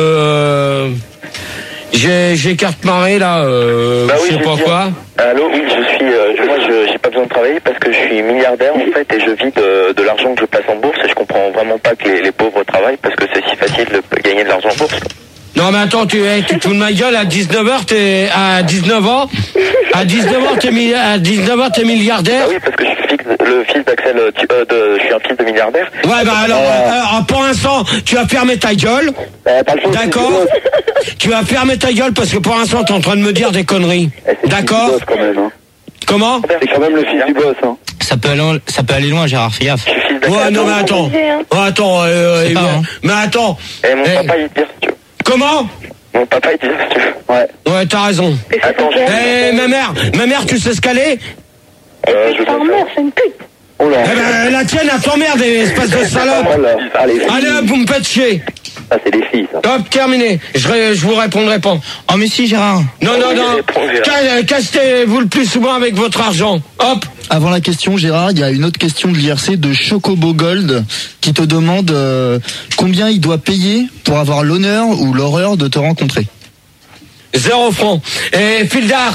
euh, j'ai, j'ai carte marée là. Euh, Bah oui, je sais je pas veux quoi. dire. Allô, oui, je suis, euh, je- moi, je j'ai pas besoin de travailler parce que je suis milliardaire en fait et je vis de, de l'argent que je place en bourse et je comprends vraiment pas que les, les pauvres travaillent parce que c'est si facile de gagner de l'argent en bourse. Non mais attends, tu, hey, tu te fous de ma gueule, à dix-neuf heures, t'es, à dix-neuf ans, à dix-neuf ans, t'es, mi- à dix-neuf ans, t'es milliardaire. Ah oui, parce que je suis fils- le fils d'Axel, euh, tu- euh, de, je suis un fils de milliardaire. Ouais, bah alors, Euh, euh, pour l'instant, tu vas fermer ta gueule, euh, pas le choix, d'accord? Tu vas fermer ta gueule parce que pour l'instant, t'es en train de me dire des conneries, Eh, c'est le fils d'accord? du boss, quand même, hein. Comment? c'est- C'est quand même le fils du boss, hein. Ça peut aller, ça peut aller loin, Gérard, fais gaffe. Je suis fils d'Axel. Ouais, non mais attends, oh, attends, euh, C'est euh, pas, hein. mais attends, Et mon Eh, papa il tire si tu veux. comment? Mon papa il tire si tu veux. Ouais. Ouais, t'as raison. Attends, je... Eh, ma mère, ma mère, tu sais ce qu'elle est? Euh, je Ta vais mère, c'est une pute. Oh là. Eh ben, la tienne, elle t'emmerde, espèce de salope. Oh là. Ah, les filles. Allez hop, vous me faites chier. Ça, c'est des filles, ça. Hop, terminé. Je, ré- je vous répondrai pas. Oh, mais si, Gérard. Non, non, Oui, non. réponds, Gérard. Ca- Castez-vous le plus souvent avec votre argent. Hop. Avant la question, Gérard, il y a une autre question de l'I R C de Chocobo Gold qui te demande euh, combien il doit payer pour avoir l'honneur ou l'horreur de te rencontrer. Zéro franc. Et Fildar.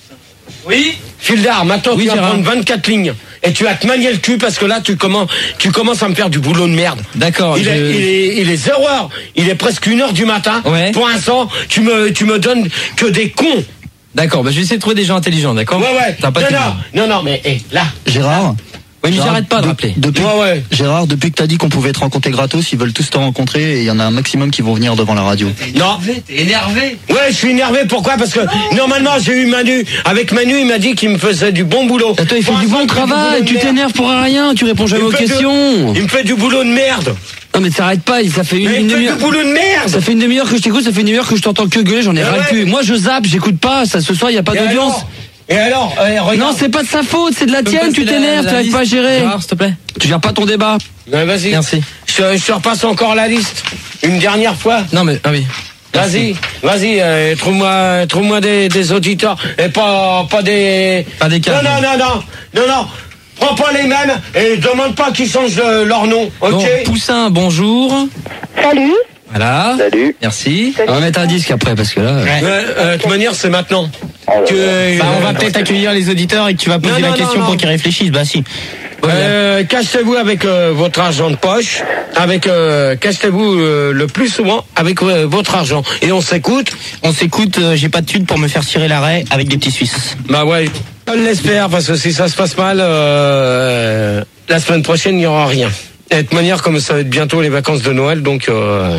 Oui. Fildar, maintenant Oui, tu vas Gérard. prendre vingt-quatre lignes. Et tu vas te manier le cul parce que là, tu commences, tu commences à me faire du boulot de merde. D'accord. Il, je- est, il, est, il est zéro heure. Il est presque une heure du matin. Ouais. Pour l'instant, tu me, tu me donnes que des cons. D'accord, bah je vais essayer de trouver des gens intelligents, d'accord? Ouais, ouais. T'as pas non, de non, temps. non, non, mais hé, là. Gérard Oui, mais Gérard, j'arrête pas de de- rappeler. Depuis, Ouais, ouais. Gérard, depuis que t'as dit qu'on pouvait te rencontrer gratos, ils veulent tous te rencontrer et il y en a un maximum qui vont venir devant la radio. Non. T'es énervé. Ouais, je suis énervé. Pourquoi? Parce que normalement, j'ai eu Manu. Avec Manu, il m'a dit qu'il me faisait du bon boulot. Attends, il fait Pour du l'instant, bon il fait du boulot travail, de tu merde. t'énerves pour rien, tu réponds jamais Il aux me fait de- questions. Il me fait du boulot de merde. Non mais t'arrêtes pas, ça fait une, Mais une il me fait du demi-heure. boulot de merde. Ça fait une demi-heure que je t'écoute, ça fait une demi-heure que je t'entends que gueuler, j'en ai Ah ras le ouais. cul. Moi je zappe, j'écoute pas, ça ce soir il y a pas Et d'audience. alors Et alors euh, regarde. Non, c'est pas de sa faute, c'est de la tienne, tu t'énerves, tu n'arrives pas à gérer. Gérard, s'il te plaît. Tu gères pas ton débat. Ouais, vas-y. Merci. Je, te- je te repasse encore la liste. Une dernière fois. Non mais ah oui. Vas-y, vas-y, euh, trouve-moi, trouve-moi des, des auditeurs et pas, pas des. Pas des Non, cadres. non, non, non, non, non. Prends pas les mêmes et demande pas qu'ils changent euh, leur nom, ok? Bon, Poussin, bonjour. Salut. Voilà. Salut. Merci. On va mettre un disque après parce que là. Ouais, euh, de toute manière, c'est maintenant. Que, euh, Bah, on va peut-être accueillir les auditeurs et que tu vas poser Non, la non, question non, pour non. qu'ils réfléchissent. Bah, si. Euh, cachez-vous avec euh, votre argent de poche, avec euh, cachez-vous euh, le plus souvent avec euh, votre argent. Et on s'écoute. On s'écoute, euh, j'ai pas de thunes pour me faire tirer l'arrêt avec des petits Suisses. Bah ouais, on l'espère parce que si ça se passe mal, euh, la semaine prochaine il n'y aura rien. Et de toute manière, comme ça va être bientôt les vacances de Noël, donc. Euh,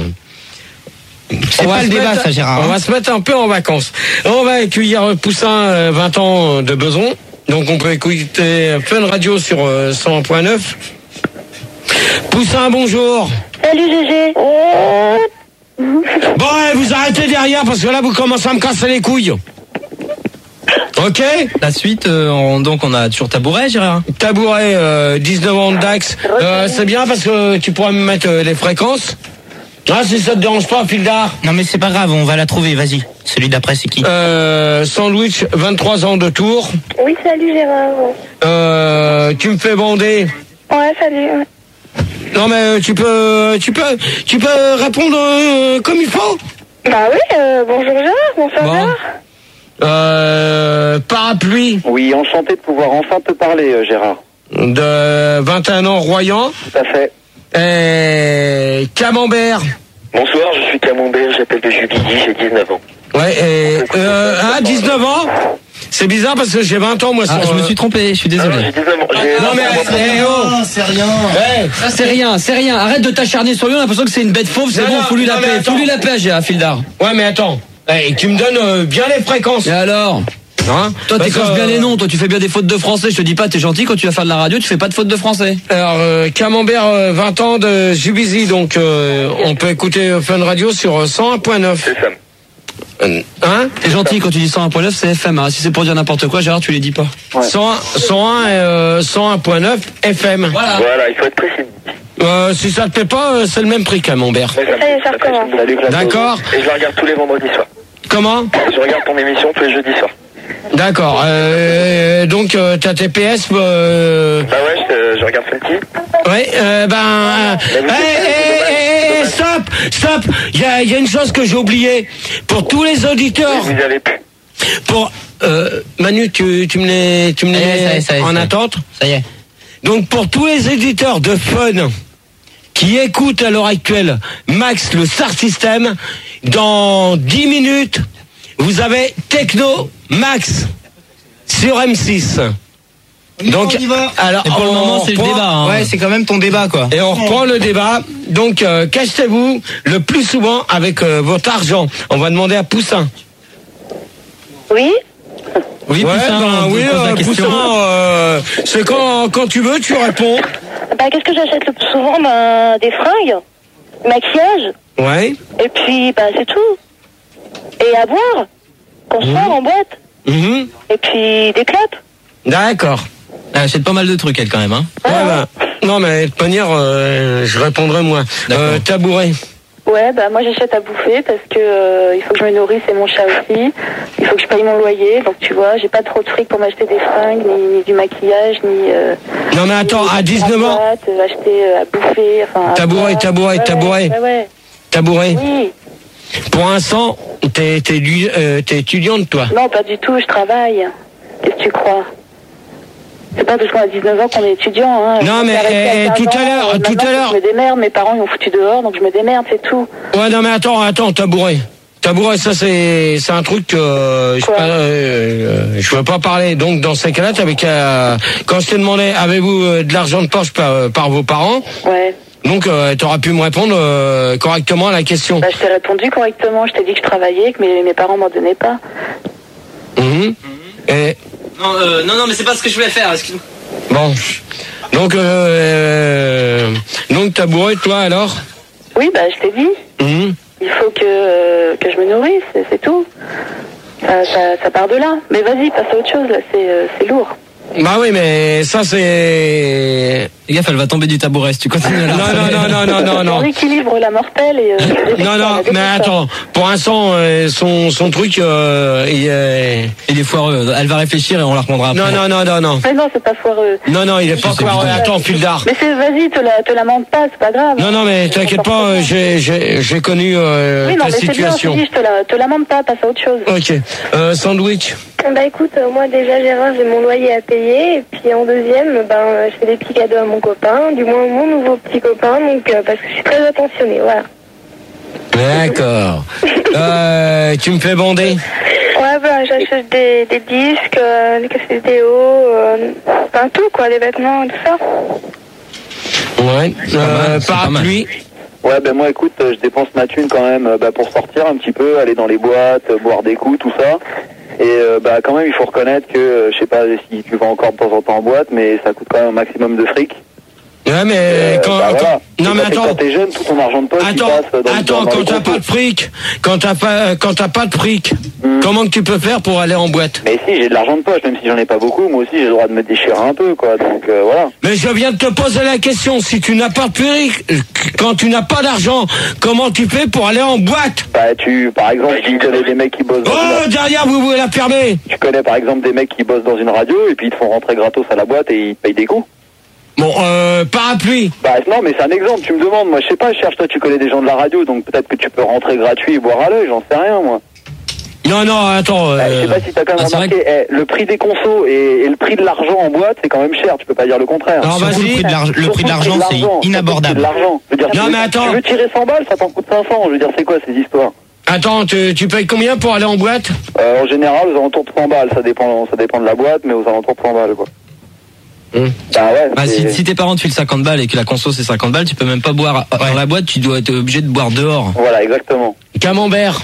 C'est on va pas le se débat, mettre- ça, Gérard. On va se mettre un peu en vacances. On va accueillir Poussin, euh, vingt ans de besoin. Donc on peut écouter Fun Radio sur euh, cent un point neuf. Poussin, bonjour. Salut Gégé. Bon, ouais, vous arrêtez derrière parce que là vous commencez à me casser les couilles. Ok. La suite, euh, on- donc on a toujours Tabouret, Gérard. Tabouret, euh, dix-neuf ans de Dax. Euh, c'est bien parce que tu pourras me mettre euh, les fréquences. Ah, si ça te dérange pas, Fildar. Non, mais c'est pas grave, on va la trouver, vas-y. Celui d'après, c'est qui? Euh, Sandwich, vingt-trois ans de Tours. Oui, salut Gérard. Euh, tu me fais bander. Ouais, salut. Non mais tu peux, tu peux, tu peux répondre euh, comme il faut. Bah oui, euh, bonjour Gérard, bonsoir Bon. Gérard. Euh, parapluie. Oui, enchanté de pouvoir enfin te parler, euh, Gérard. De vingt et un ans, Royan. Tout à fait. Et Camembert. Bonsoir, je suis Camembert, j'appelle de Jubilly, j'ai dix-neuf ans. Ouais, et... Euh, ah, dix-neuf ans. C'est bizarre parce que j'ai vingt ans, moi. Ah, sur, je me euh, suis trompé, je suis désolé. Ah non, j'ai dix-neuf ans. J'ai Non, mais... eh, oh. c'est rien. Hey. Ça c'est rien, c'est rien. Arrête de t'acharner sur lui, on a l'impression que c'est une bête fauve, c'est Non, bon, non, faut lui la non, mais paix, attends. faut lui la paix, Gérard Fildar. Ouais, mais attends. Hey, tu me donnes euh, bien les fréquences. Et alors Hein Toi Parce t'écorches que, bien les euh, noms, toi tu fais bien des fautes de français, je te dis pas, t'es gentil, quand tu vas faire de la radio, tu fais pas de fautes de français. Alors, euh, Camembert, euh, vingt ans de Jubizy, donc euh, on peut écouter euh, Fun Radio sur euh, cent un point neuf. C'est ça. Euh, Hein T'es gentil, quand tu dis cent un point neuf, c'est F M, hein. Si c'est pour dire n'importe quoi, Gérard, tu les dis pas. cent un, cent un, euh, cent un point neuf F M. Voilà. Voilà, il faut être précis. Euh, si ça te plaît pas, euh, c'est le même prix, Camembert. Mais ça me- Ça y est, ça me fait recommence. Salut, Claude. D'accord. Et je la regarde tous les vendredis soirs. Comment Je regarde ton émission tous les jeudis soirs. D'accord. Euh, donc, euh, t'as T P S euh... Bah ouais, je, je regarde Funky. Ouais, euh, ben... Euh... Mais vous Hey, êtes- hey, hey, hey, stop, stop. Il y a, il y a une chose que j'ai oubliée. Pour tous les auditeurs... Vous y avez plus. Pour... Euh, Manu, tu, tu me les, tu me les Ça y est, mets ça y est, ça y est, en ça y est. attente. Ça y est. Donc pour tous les éditeurs de Fun qui écoutent à l'heure actuelle Max le Star System, dans dix minutes, vous avez Techno Max sur M six. Donc, on y va. alors, Et pour le on moment, c'est le reprend- débat, hein. Ouais, c'est quand même ton débat, quoi. Et on reprend le débat. Donc, euh, cachez-vous le plus souvent avec euh, votre argent. On va demander à Poussin. Oui. Oui, Ouais, Poussin, ben on te oui, pose la euh, question. Poussin, euh, c'est quand, quand tu veux, tu réponds. Bah qu'est-ce que j'achète le plus souvent? Ben des fringues, maquillage, Ouais. et puis bah c'est tout. Et à boire, qu'on sort en boîte, Mhm. et puis des clopes. D'accord. Elle achète pas mal de trucs, elle, quand même, hein. Ouais, bah, non, mais de toute manière, euh, je répondrai moi. D'accord. Euh, tabouret. Ouais, bah moi j'achète à bouffer parce que euh, il faut que je me nourrisse et mon chat aussi. Il faut que je paye mon loyer, donc tu vois, j'ai pas trop de fric pour m'acheter des fringues, ni, ni du maquillage, ni. Euh, Non, mais attends, ni à dix-neuf ans. boîte, euh, acheter euh, à bouffer, enfin. à Tabouret, boire. tabouret, Ouais, tabouret. Ouais, ouais. Tabouret. Oui. Pour l'instant, t'es, t'es, lu- euh, t'es étudiante, toi. Non, pas du tout, je travaille. Qu'est-ce que tu crois? C'est pas parce qu'on a dix-neuf ans qu'on est étudiant, hein. Non, mais, J'ai arrêté à eh, quinze tout à ans, l'heure, euh, tout maintenant, à l'heure. Je me démerde, mes parents ils m'ont foutu dehors, donc je me démerde, c'est tout. Ouais, non, mais attends, attends, tabouret. Tabouret, ça, c'est, c'est un truc que euh, je, Quoi pas, euh, je veux pas parler. Donc, dans ces cas-là, t'avais qu'à, quand je t'ai demandé, avez-vous euh, de l'argent de poche par, euh, par vos parents? Ouais. Donc, euh, t'auras pu me répondre euh, correctement à la question. Bah, je t'ai répondu correctement, je t'ai dit que je travaillais, que mes, mes parents m'en donnaient pas. Mhm. Et, Non, euh, non, non, mais c'est pas ce que je voulais faire, excuse-moi. bon. Donc, euh, donc tabouret, toi, alors? Oui, bah je t'ai dit. Mhm. Il faut que, euh, que je me nourrisse, c'est, c'est tout. Ça, ça, ça part de là. Mais vas-y, passe à autre chose, là, c'est, euh, c'est lourd. Bah oui, mais ça, c'est... Les gaffe, elle va tomber du tabouret si tu continues à la Non, non, non, non, non, non, non. On équilibre la mortelle et... Euh, Non, non, mais attends, pour l'instant, euh, son, son truc, euh, il est... Il est foireux, elle va réfléchir et on la reprendra après. Non, non, non, non, non. Mais non, c'est pas foireux. Non, non, il est pas C'est quoi. bidon. Attends, fil d'art. Mais c'est, vas-y, te la, te la mente pas, c'est pas grave. Non, non, mais t'inquiète pas, euh, j'ai, j'ai, j'ai connu euh, Oui, non, ta mais c'est bien, je situation. te dis, je te la, te la mente pas, passe à autre chose. Ok. Euh, sandwich. Bah écoute, euh, moi déjà Gérard, j'ai mon loyer à payer, et puis en deuxième, ben, euh, je fais des petits cadeaux à mon copain, du moins mon nouveau petit copain, donc euh, parce que je suis très attentionnée, voilà. D'accord. euh, tu me fais bander. Ouais, ben j'achète des, des disques, euh, des cassettes vidéo, euh, enfin tout quoi, des vêtements, tout ça. Ouais. Euh, mal, c'est pas parapluie. Ouais, ben moi, écoute, euh, je dépense ma thune quand même euh, bah, pour sortir un petit peu, aller dans les boîtes, euh, boire des coups, tout ça. Et euh, bah quand même, il faut reconnaître que, euh, je sais pas si tu vas encore de temps en temps en boîte, mais ça coûte quand même un maximum de fric. Ouais, mais Euh, quand, bah, quand- voilà. non, Et mais quand t'es- attends. Quand t'es jeune, tout ton argent de poche, il Attends, passe dans, attends, dans, dans quand les t'as compos. pas de fric, quand t'as pas, quand t'as pas de fric, Hmm. comment que tu peux faire pour aller en boîte? Mais si, j'ai de l'argent de poche, même si j'en ai pas beaucoup, moi aussi j'ai le droit de me déchirer un peu, quoi. Donc euh, voilà. Mais je viens de te poser la question, si tu n'as pas de fric, euh, quand tu n'as pas d'argent, comment tu fais pour aller en boîte? Bah tu, par exemple, tu connais des mecs qui bossent dans Oh, une... derrière, vous pouvez la fermer. Tu connais par exemple des mecs qui bossent dans une radio et puis ils te font rentrer gratos à la boîte et ils te payent des coups. Bon, euh, parapluie. Bah non, mais c'est un exemple, tu me demandes. Moi, je sais pas, je cherche, toi, tu connais des gens de la radio, donc peut-être que tu peux rentrer gratuit et boire à l'œil, j'en sais rien, moi. Non, non, attends. Euh... Bah, je sais pas si t'as quand même ah, remarqué, eh, le prix des consos et, et le prix de l'argent en boîte, c'est quand même cher, tu peux pas dire le contraire. Non, vas-y. Le prix de l'argent, le prix de l'argent, c'est inabordable. L'argent. Je veux dire, non, tu, mais attends. Tu veux tirer cent balles, ça t'en coûte cinq cents, je veux dire, c'est quoi ces histoires? Attends, tu, tu payes combien pour aller en boîte? euh, En général, aux alentours de cent balles, ça dépend, ça dépend de la boîte, mais aux alentours de cent balles, quoi. Mmh. Bah ouais. Bah, si, si tes parents te filent cinquante balles et que la conso c'est cinquante balles, tu peux même pas boire ouais. dans la boîte, tu dois être obligé de boire dehors. Voilà, exactement. Camembert.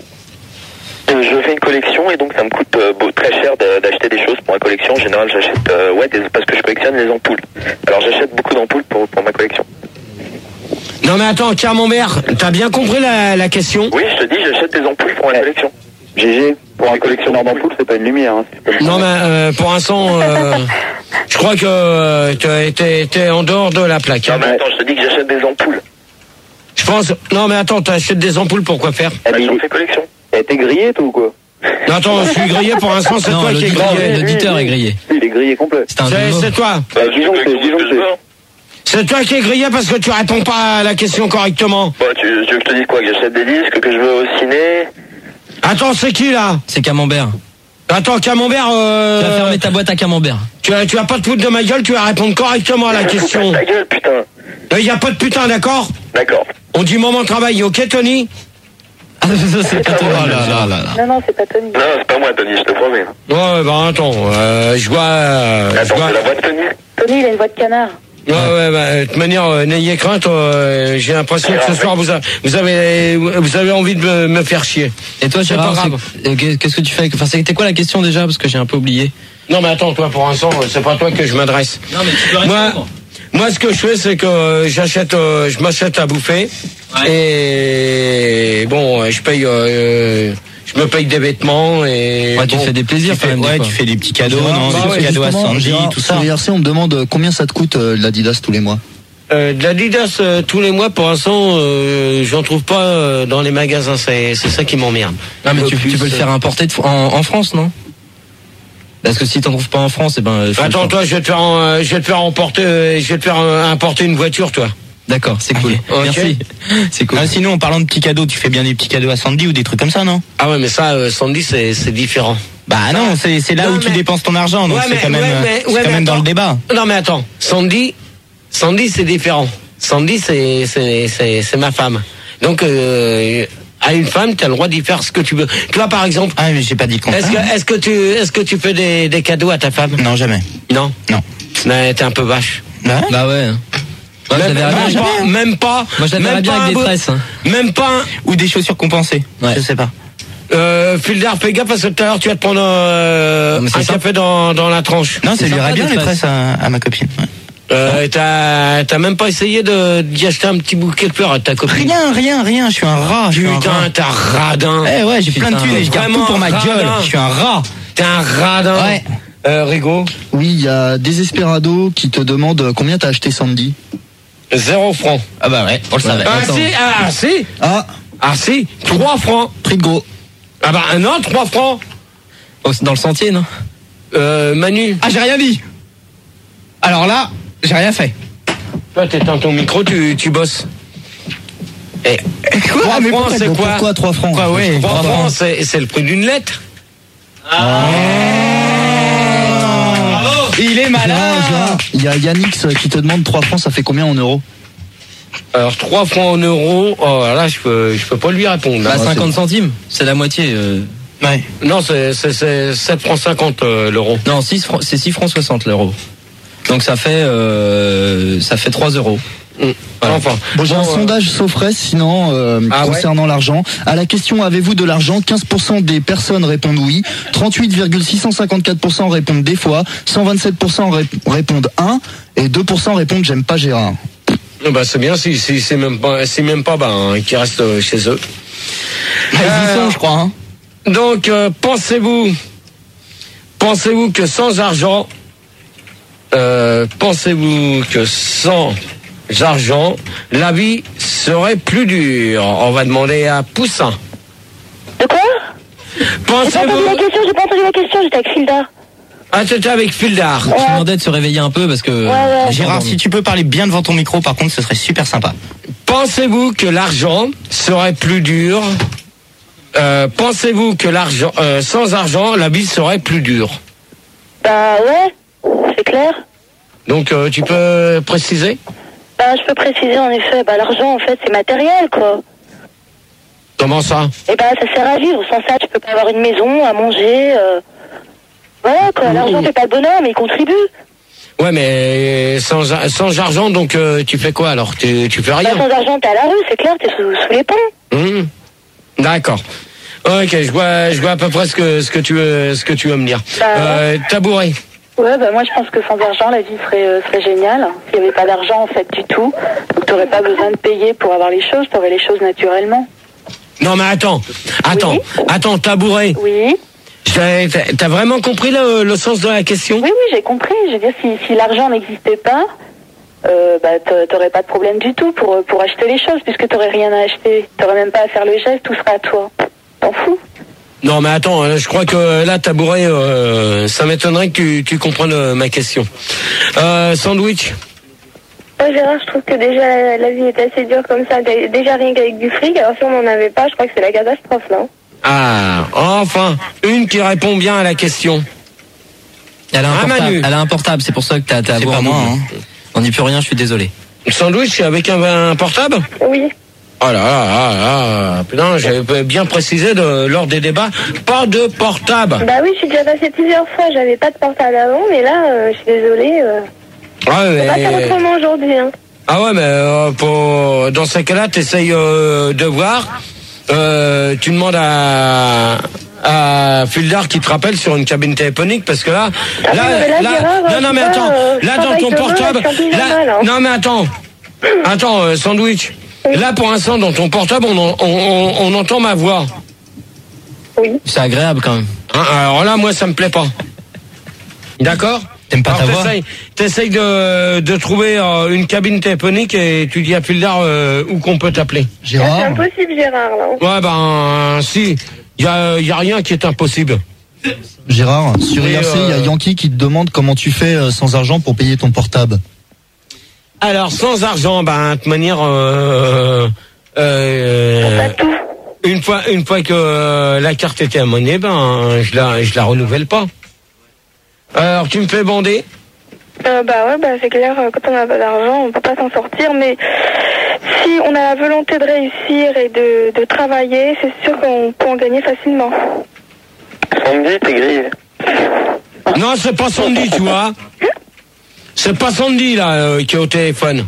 Je fais une collection et donc ça me coûte euh, beau, très cher d'acheter des choses pour ma collection. En général, j'achète euh, ouais, des, parce que je collectionne les ampoules. Alors j'achète beaucoup d'ampoules pour, pour ma collection. Non mais attends, Camembert, t'as bien compris la, la question? Oui, je te dis, j'achète des ampoules pour ma collection. G G, pour un collectionneur d'ampoules, c'est pas une lumière. Hein, non mais euh, pour l'instant, euh, je crois que euh, t'es, t'es en dehors de la plaque. Non mais attends, je te dis que j'achète des ampoules. Je pense... Non mais attends, t'achètes des ampoules pour quoi faire? Bah, j'en fais collection. Elle était grillée, toi, ou quoi? Non, attends, je suis grillé pour l'instant, c'est non, toi qui es grillé. L'auditeur est grillé. Il est grillé complet. C'est, c'est toi. Bah, disons que c'est, disons que c'est. C'est toi qui es grillé parce que tu réponds pas à la question correctement. Bah, tu, tu veux que je te dise quoi? Que j'achète des disques, que je vais au ciné? Attends, c'est qui là? C'est Camembert. Attends, Camembert, euh... Tu vas fermer ta boîte à Camembert. Tu as, tu as pas de foutre de ma gueule, tu vas répondre correctement à la question. Ta gueule, putain. Il y a pas de putain, d'accord? D'accord. On dit moment de travail, ok Tony? Ah, c'est pas Tony. Oh là là là là. Non, non, c'est pas Tony. Non, c'est pas moi, Tony, je te promets. Ouais, bah attends, euh, je vois... Euh, attends, vois... c'est la voix de Tony. Tony, il a une voix de canard. Ouais, ouais, bah, de toute manière, euh, n'ayez crainte, euh, j'ai l'impression que ce soir, vous, a, vous avez vous avez envie de me, me faire chier. Et toi, Gérard, qu'est-ce que tu fais? Enfin, c'était quoi la question déjà? Parce que j'ai un peu oublié. Non, mais attends, toi, pour l'instant, c'est pas toi que je m'adresse. Non, mais tu peux rester. Moi, moi, ce que je fais, c'est que euh, j'achète, euh, je m'achète à bouffer. Ouais. Et bon, je paye... Euh, je me paye des vêtements et... Ouais, tu bon, fais des plaisirs tu quand fais, même. Ouais, des tu fais des petits cadeaux, bah, non, bah, des ouais, petits cadeaux à Sandy, Gérard, tout ça. Sur I R C, on me demande combien ça te coûte euh, l'Adidas tous les mois. Euh, de l'Adidas euh, tous les mois, pour l'instant, euh, j'en trouve pas euh, dans les magasins. C'est, c'est ça qui m'emmerde. Non, mais tu, plus, tu peux le faire importer de, en, en France, non? Parce que si t'en trouves pas en France, eh ben... Attends, toi, je vais te faire, euh, je vais te faire emporter, euh, je vais te faire euh, importer une voiture, toi. D'accord, c'est cool. Okay. Merci. C'est cool. Ah, sinon, en parlant de petits cadeaux, tu fais bien des petits cadeaux à Sandy ou des trucs comme ça, non? Ah ouais, mais ça, euh, Sandy, c'est, c'est différent. Bah non, c'est, c'est là non, où mais... tu dépenses ton argent, donc ouais, c'est mais, quand même, ouais, mais, c'est ouais, quand même attends. Dans le débat. Non, mais attends, Sandy, Sandy, c'est différent. Sandy, c'est, c'est, c'est, c'est ma femme. Donc, euh, à une femme, tu as le droit d'y faire ce que tu veux. Toi, par exemple. Ah, mais j'ai pas dit le contraire. Est-ce que, est-ce que tu, est-ce que tu fais des, des cadeaux à ta femme? Non, jamais. Non? Non. Mais t'es un peu vache. Bah, bah ouais. Moi, même, même, pas, pas, même pas. Moi, je l'avais bien avec des tresses. Hein. Même pas. Un... Ou des chaussures compensées. Ouais. Je sais pas. Euh, Filder, fais gaffe parce que tout à l'heure tu vas te prendre euh, un ça. café dans, dans la tranche. Non, ça lui irait bien les tresses à, à ma copine. Ouais. Euh, t'as, t'as même pas essayé de, d'y acheter un petit bouquet de fleurs à ta copine? Rien, rien, rien, je suis un rat. Putain, t'es un radin. Eh ouais, j'ai plein de thunes et je garde tout pour ma gueule. Je suis un rat. T'es un radin. Ouais. Euh, Rigo? Oui, il y a Desesperado qui te demande combien t'as acheté Sandy. Zéro franc. Ah bah ouais, on le savait. Ah si, ah si. Ah. Ah si, trois francs. Prix de gros. Ah bah non, trois francs. Oh, c'est dans le sentier, non? Euh, Manu. Ah, j'ai rien dit. Alors là, j'ai rien fait. Toi, t'éteins ton micro, tu, tu bosses. Et, quoi, trois mais francs, c'est quoi? Pourquoi trois francs? Quoi, ouais, trois francs, c'est, c'est le prix d'une lettre. Ah. Oh. Il est malin. Il y a Yannix qui te demande trois francs, ça fait combien en euros? Alors trois francs en euros, oh là je peux je peux pas lui répondre. Bah cinquante centimes, c'est la moitié. Euh... Ouais. Non, c'est c'est c'est sept francs cinquante euh, l'euro. Non, six francs, c'est six francs soixante l'euro. Donc ça fait euh, ça fait trois euros. Mmh. Voilà. Enfin, bon, j'ai bon, un euh... sondage Sofres sinon euh, ah, concernant ouais. l'argent. À la question avez-vous de l'argent, quinze pour cent des personnes répondent oui, trente-huit virgule six cent cinquante-quatre pour cent répondent des fois, cent vingt-sept pour cent rép- répondent un et deux pour cent répondent j'aime pas Gérard. Bah c'est bien si, si c'est même pas c'est même pas ben qui restent euh, chez eux. Bah, ils y sont, je crois. Hein. Donc euh, pensez-vous pensez-vous que sans argent euh, pensez-vous que sans argent la vie serait plus dure? On va demander à Poussin. De quoi? Pensez-vous? J'ai pas entendu la question, j'ai pas entendu la question, j'étais avec Filda. Ah, t'étais avec Fildar. Ouais. Je demandais de se réveiller un peu parce que... Ouais, ouais. Gérard, si tu peux parler bien devant ton micro, par contre, ce serait super sympa. Pensez-vous que l'argent serait plus dur euh, Pensez-vous que l'argent, euh, sans argent, la vie serait plus dure? Bah ouais, c'est clair. Donc euh, tu peux préciser? Bah je peux préciser en effet, bah l'argent en fait c'est matériel quoi. Comment ça? Et bah ça sert à vivre, sans ça tu peux pas avoir une maison, à manger, euh... voilà quoi, l'argent fait pas le bonheur mais il contribue. Ouais mais sans, sans argent donc euh, tu fais quoi alors? Tu, tu fais rien? Bah, sans argent t'es à la rue, c'est clair, t'es sous, sous les ponts. Mmh. D'accord. Ok, je vois, je vois à peu près ce que, ce que tu veux, ce que tu veux me dire. Bah, euh, tabouret. Ouais, bah moi je pense que sans argent la vie serait, euh, serait géniale. S'il n'y avait pas d'argent en fait du tout, donc t'aurais pas besoin de payer pour avoir les choses, t'aurais les choses naturellement. Non mais attends, attends, oui. attends, tabouret. Oui. T'as, t'as vraiment compris le, le sens de la question? Oui, oui, j'ai compris. Je veux dire, si, si l'argent n'existait pas, euh, bah t'aurais pas de problème du tout pour, pour acheter les choses, puisque t'aurais rien à acheter. T'aurais même pas à faire le geste, tout sera à toi. T'en fous? Non mais attends, je crois que là tabouret, euh, ça m'étonnerait que tu, tu comprennes euh, ma question. Euh, sandwich. Ouais, Gérard, je trouve que déjà la, la vie est assez dure comme ça. Déjà rien qu'avec du fric, alors si on n'en avait pas, je crois que c'est la catastrophe là. Ah, enfin, une qui répond bien à la question. Elle a un ah, portable, Manu. Elle a un portable, c'est pour ça que t'as t'as C'est pas moi, hein. On n'y peut rien, je suis désolé. Sandwich avec un, un portable? Oui. Oh là là là là, putain, j'avais bien précisé de, lors des débats, pas de portable. Bah oui, je suis déjà passé plusieurs fois, j'avais pas de portable avant, mais là, euh, je suis désolée. Euh... Ah ouais, mais... pas faire autrement aujourd'hui, hein. Ah ouais, mais euh, pour, dans ces cas-là, t'essayes euh, de voir, euh, tu demandes à... à Fildar qui te rappelle sur une cabine téléphonique parce que là, ah là, oui, là, là, Gérard, non, non, mais attends, euh, là dans ton portable, demain, là, mal, hein. non, mais attends, attends, euh, sandwich, oui. Là pour l'instant dans ton portable, on, on, on, on entend ma voix. Oui. C'est agréable quand même. Hein, alors là, moi, ça me plaît pas. D'accord? T'aimes pas alors, ta voix? T'essayes, t'essayes de, de trouver euh, une cabine téléphonique et tu dis à Fildar euh, où qu'on peut t'appeler. Gérard. C'est impossible, Gérard, là. Ouais, ben, si. Il y a, y a rien qui est impossible. Gérard, sur I R C, il euh... y a Yankee qui te demande comment tu fais euh, sans argent pour payer ton portable. Alors, sans argent, ben, de manière... Euh, euh, une fois, une fois que euh, la carte était à monnaie, ben, je la, je la renouvelle pas. Alors, tu me fais bander? euh, Bah ouais, bah c'est clair, quand on n'a pas d'argent, on peut pas s'en sortir, mais si on a la volonté de réussir et de, de travailler, c'est sûr qu'on peut en gagner facilement. Sandy, t'es grillé. Non, c'est pas Sandy, tu vois. C'est pas Sandy, là, euh, qui est au téléphone.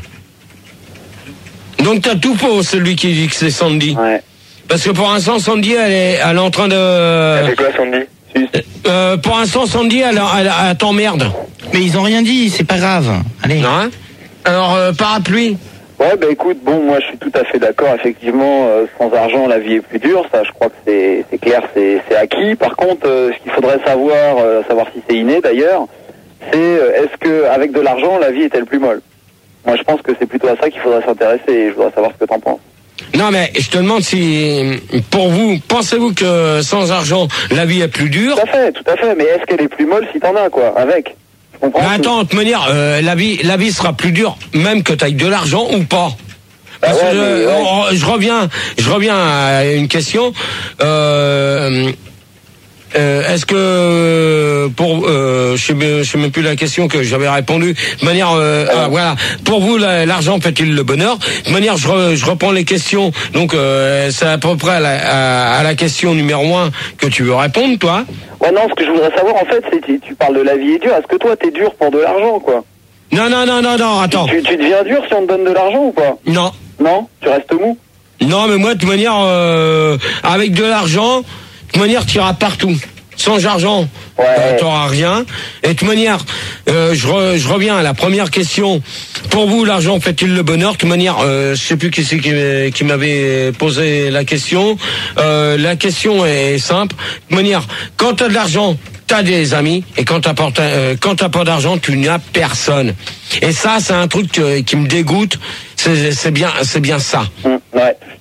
Donc t'as tout faux, celui qui dit que c'est Sandy. Ouais. Parce que pour l'instant, Sandy, elle est, elle est en train de... Elle fait quoi, Sandy? euh, Pour l'instant, Sandy, elle, elle, elle t'emmerde. Mais ils ont rien dit, c'est pas grave. Allez. Ouais. Alors, euh, parapluie. Ouais, bah écoute, bon, moi je suis tout à fait d'accord, effectivement, euh, sans argent la vie est plus dure, ça je crois que c'est, c'est clair, c'est, c'est acquis. Par contre, euh, ce qu'il faudrait savoir, euh, savoir si c'est inné d'ailleurs, c'est euh, est-ce que avec de l'argent la vie est-elle plus molle? Moi je pense que c'est plutôt à ça qu'il faudrait s'intéresser et je voudrais savoir ce que t'en penses. Non mais je te demande si, pour vous, pensez-vous que sans argent la vie est plus dure? Tout à fait, tout à fait, mais est-ce qu'elle est plus molle si t'en as quoi, avec? Mais attends, de manière, euh, la vie, la vie sera plus dure, même que t'ailles de l'argent ou pas. Parce ah ouais, que je, mais, ouais. oh, je reviens, je reviens à une question. Euh, euh, est-ce que pour, euh, je sais, je sais même plus la question que j'avais répondu. De manière, euh, ah. Ah, voilà. Pour vous, la, l'argent fait-il le bonheur? De manière, je, re, je reprends les questions. Donc, euh, c'est à peu près à la, à, à la question numéro un que tu veux répondre, toi. Ouais, non, ce que je voudrais savoir, en fait, c'est tu, tu parles de la vie est dure. Est-ce que toi, t'es dur pour de l'argent, quoi? Non, non, non, non, non, attends. Tu, tu deviens dur si on te donne de l'argent ou pas? Non. Non? Tu restes mou? Non, mais moi, de toute manière, euh, avec de l'argent, de toute manière, tu iras partout. Sans argent, ouais. euh, t'auras rien. Et de toute manière, euh, je, re, je reviens à la première question. Pour vous, l'argent fait-il le bonheur? De toute manière, euh, je sais plus qui c'est qui, qui m'avait posé la question. Euh, la question est simple. De toute manière, quand t'as de l'argent, t'as des amis, et quand t'as pas, euh, quand t'as pas d'argent, tu n'as personne. Et ça, c'est un truc que, qui me dégoûte. C'est, c'est bien, c'est bien ça. Mmh, ouais,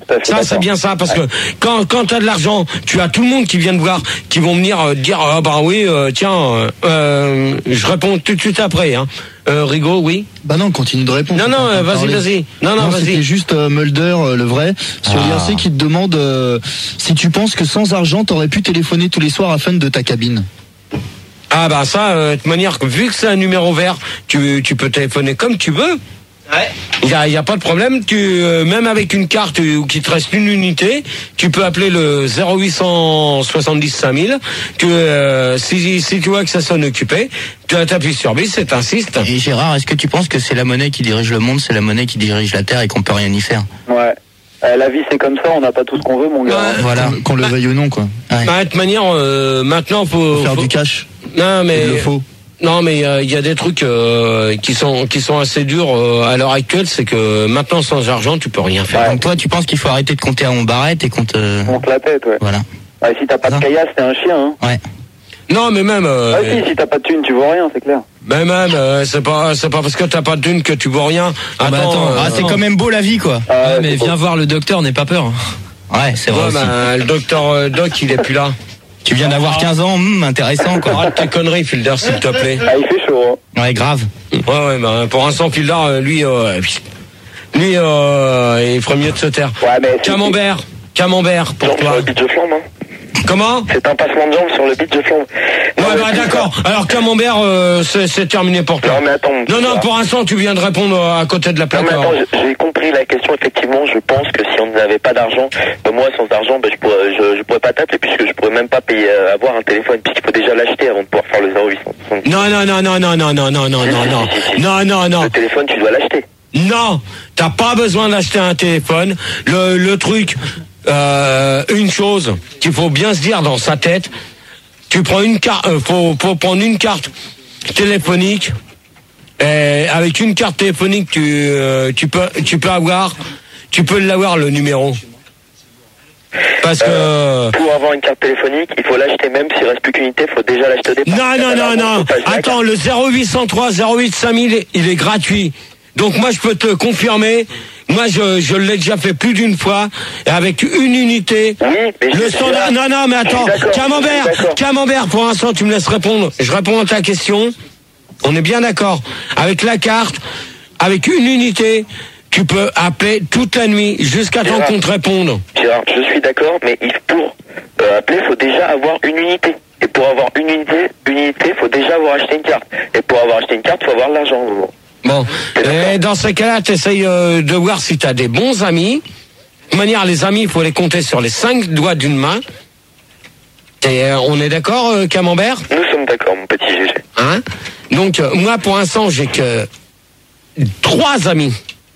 Ça, c'est bien ça, parce ouais. que quand, quand t'as de l'argent, tu as tout le monde qui vient te voir, qui vont venir euh, dire, ah bah oui, euh, tiens, euh, je réponds tout de suite après, hein. Euh, Rigaud, oui. Bah non, continue de répondre. Non, non, euh, vas-y, vas-y. Non, non, non vas-y. C'était juste euh, Mulder, euh, le vrai, sur ah. I R C qui te demande euh, si tu penses que sans argent, t'aurais pu téléphoner tous les soirs à fun de ta cabine. Ah bah ça, euh, de toute manière, vu que c'est un numéro vert, tu, tu peux téléphoner comme tu veux. Ouais. Il y a, y a pas de problème. Tu euh, même avec une carte où qu'il te reste une unité, tu peux appeler le zéro huit cent soixante-dix cinq mille. Tu euh, si si tu vois que ça sonne occupé, tu appuies sur bis et t'insistes. Et Gérard, est-ce que tu penses que c'est la monnaie qui dirige le monde, c'est la monnaie qui dirige la terre et qu'on peut rien y faire? Ouais. Euh, la vie c'est comme ça, on n'a pas tout ce qu'on veut, mon gars. Ouais. Voilà, qu'on le veuille ou non, quoi. Ouais. Bah, de toute manière, euh, maintenant faut, faut faire faut... du cash. Non mais il le faut. Non mais il euh, y a des trucs euh, qui sont qui sont assez durs euh, à l'heure actuelle, c'est que maintenant sans argent tu peux rien faire. Ouais. Donc toi tu penses qu'il faut arrêter de compter à on barrette et qu'on te... On te la pète, ouais. Voilà. Ouais, si t'as pas de caillasse, t'es un chien, hein. Ouais. Non mais même. Euh, ah si, si t'as pas de thune, tu vois rien, c'est clair. Mais même, euh, c'est pas c'est pas parce que t'as pas de thune que tu vois rien. Ah, bah, attends, euh, ah, c'est quand même beau la vie, quoi. Ah, ouais, mais viens beau. voir le docteur, n'aie pas peur. Ouais, c'est vrai. Ouais, bah, le docteur euh, Doc, il est plus là. Tu viens d'avoir quinze ans, hum, intéressant, quoi. Arrête tes conneries, Fielder, s'il te plaît. Ah, il fait chaud, hein. Ouais, grave. Ouais, ouais, bah, pour l'instant, Fielder, lui, euh, lui, euh, il ferait mieux de se taire. Ouais, mais Camembert, Camembert, pour Genre, toi. sur le beat de flambe, hein. Comment? C'est un passement de jambes sur le beat de flambe. Ouais, bah d'accord. Alors Camembert, euh, c'est, c'est terminé pour toi. Non, mais attends. Non, non, pour l'instant, tu viens de répondre à côté de la plaque. Non, mais attends, j'ai compris la question, effectivement. Je pense que si on n'avait pas d'argent, bah, moi, sans argent, bah, je pourrais, je, je pourrais pas t'appeler puisque je pourrais même pas payer, euh, avoir un téléphone puisqu'il faut déjà l'acheter avant de pouvoir faire le zéro huit cent. Non, non, non, non, non, non, non, non, non, non, non, non, non, non. Le téléphone, tu dois l'acheter. Non, t'as pas besoin d'acheter un téléphone. Le, le truc, euh, une chose qu'il faut bien se dire dans sa tête, tu prends une carte, euh, faut, faut prendre une carte téléphonique. Et avec une carte téléphonique, tu, euh, tu peux, tu peux avoir, tu peux l'avoir le numéro. Parce que euh, pour avoir une carte téléphonique, il faut l'acheter même s'il reste plus qu'une unité, il faut déjà l'acheter au départ. Non, non, non, non. Attends, le zéro huit cent trois zéro huit cinq mille, il est gratuit. Donc moi je peux te confirmer, moi je, je l'ai déjà fait plus d'une fois, et avec une unité, oui, mais le standard... Non, non, mais attends, Camembert, Camembert, pour l'instant tu me laisses répondre, je réponds à ta question, on est bien d'accord, avec la carte, avec une unité, tu peux appeler toute la nuit, jusqu'à temps qu'on te réponde. Gérard, je suis d'accord, mais pour euh, appeler, il faut déjà avoir une unité. Et pour avoir une unité, une unité, il faut déjà avoir acheté une carte. Et pour avoir acheté une carte, il faut avoir de l'argent. Bon, et dans ces cas-là, tu essayes euh, de voir si tu as des bons amis. De toute manière, les amis, il faut les compter sur les cinq doigts d'une main. Et euh, on est d'accord, euh, Camembert? Nous sommes d'accord, mon petit G G. Hein? Donc, euh, moi, pour l'instant, j'ai que trois amis.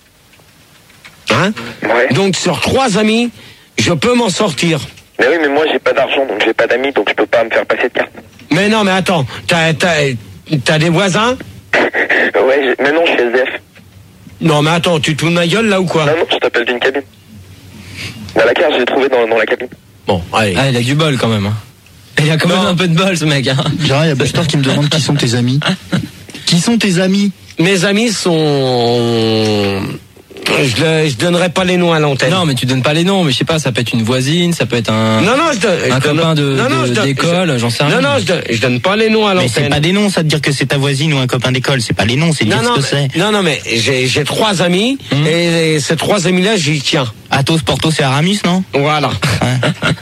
Hein? Ouais. Donc, sur trois amis, je peux m'en sortir. Mais oui, mais moi, j'ai pas d'argent, donc j'ai pas d'amis, donc je peux pas me faire passer de carte. Mais non, mais attends, t'as, t'as, t'as des voisins? Ouais, mais non, je suis S D F. Non, mais attends, tu te fous de ma gueule là ou quoi? Non, non, je t'appelle d'une cabine. Dans la carte, je l'ai trouvé dans, dans la cabine. Bon, allez. Ah, il a du bol quand même. Hein. Il a quand même un peu de bol, ce mec. Hein. Gérard, il y a Buster qui me demande qui sont tes amis. Qui sont tes amis? Mes amis sont... Je, le, je donnerai pas les noms à l'antenne. Non, mais tu donnes pas les noms, mais je sais pas, ça peut être une voisine, ça peut être un, non, non, je donne, un je copain donne, de, non, non, de, je d'école, je, j'en sais rien. Non, non, je donne, je donne pas les noms à l'antenne. Mais c'est pas des noms, ça te dire que c'est ta voisine ou un copain d'école, c'est pas les noms, c'est dire non, ce que mais, c'est. Non, non, mais j'ai, j'ai trois amis, mmh. et, et ces trois amis-là, j'y tiens. Athos, Porthos et Aramis, non? Voilà. Ouais.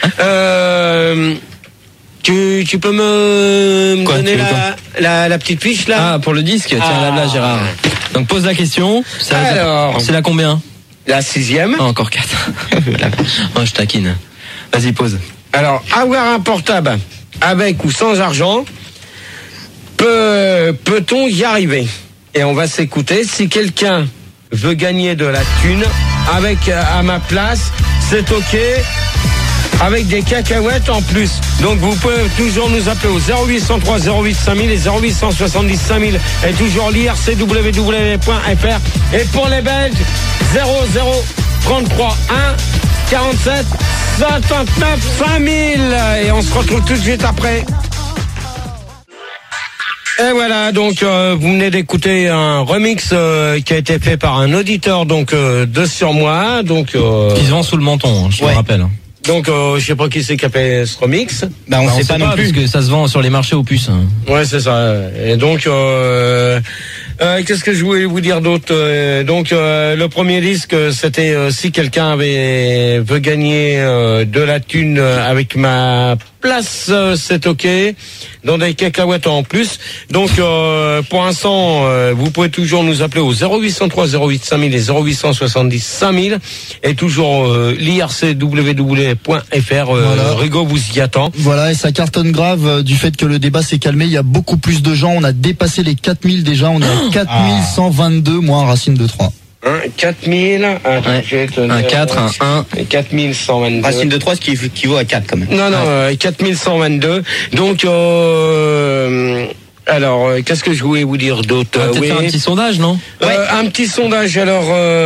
euh... Tu, tu peux me, me quoi, donner la, la, la petite fiche là? Ah, pour le disque, tiens, ah. là, là, Gérard. Donc pose la question. C'est Alors, la, c'est la combien? La sixième. Ah, encore quatre. Oh, je taquine. Vas-y, pose. Alors, avoir un portable avec ou sans argent, peut, peut-on y arriver? Et on va s'écouter. Si quelqu'un veut gagner de la thune avec à ma place, c'est ok. Avec des cacahuètes en plus. Donc vous pouvez toujours nous appeler au zéro huit cent trois zéro huit cinq mille et zéro huit cent soixante-dix cinq mille et toujours l'I R C W W point F R. Et pour les Belges, zéro zéro trente-trois un quarante-sept soixante-neuf cinq mille. Et on se retrouve tout de suite après. Et voilà, donc euh, vous venez d'écouter un remix euh, qui a été fait par un auditeur donc euh, de Sur Moi, donc euh, qui se vend sous le menton, hein, je ouais. me rappelle. Donc euh, je sais pas qui c'est qui a fait ce remix. Bah on, bah, sait, on sait pas, pas non plus parce que ça se vend sur les marchés aux puces. Hein. Ouais, c'est ça. Et donc euh, euh, qu'est-ce que je voulais vous dire d'autre euh, Donc euh, le premier disque, c'était euh, si quelqu'un avait veut gagner euh, de la thune avec ma place, euh, c'est ok. Dans des cacahuètes en plus. Donc euh, pour l'instant, euh, vous pouvez toujours nous appeler au zéro huit cent trois zéro huit cinq mille et zéro huit cent soixante-dix cinq mille et toujours euh, l'I R C W W point F R. Euh, voilà. Rigaud vous y attend. Voilà, et ça cartonne grave euh, du fait que le débat s'est calmé. Il y a beaucoup plus de gens. On a dépassé les quatre mille déjà. On est à quatre mille cent vingt-deux, moins Racine de trois. Un, quatre mille, un, ouais. un quatre, un un. quatre mille cent vingt-deux. Racine de trois, ce qui équivaut à quatre quand même. Non, non, ouais. euh, quatre mille cent vingt-deux. Donc, euh, alors, euh, qu'est-ce que je voulais vous dire d'autre? On va peut-être oui. faire un petit sondage, non? euh, ouais. Un petit sondage, alors,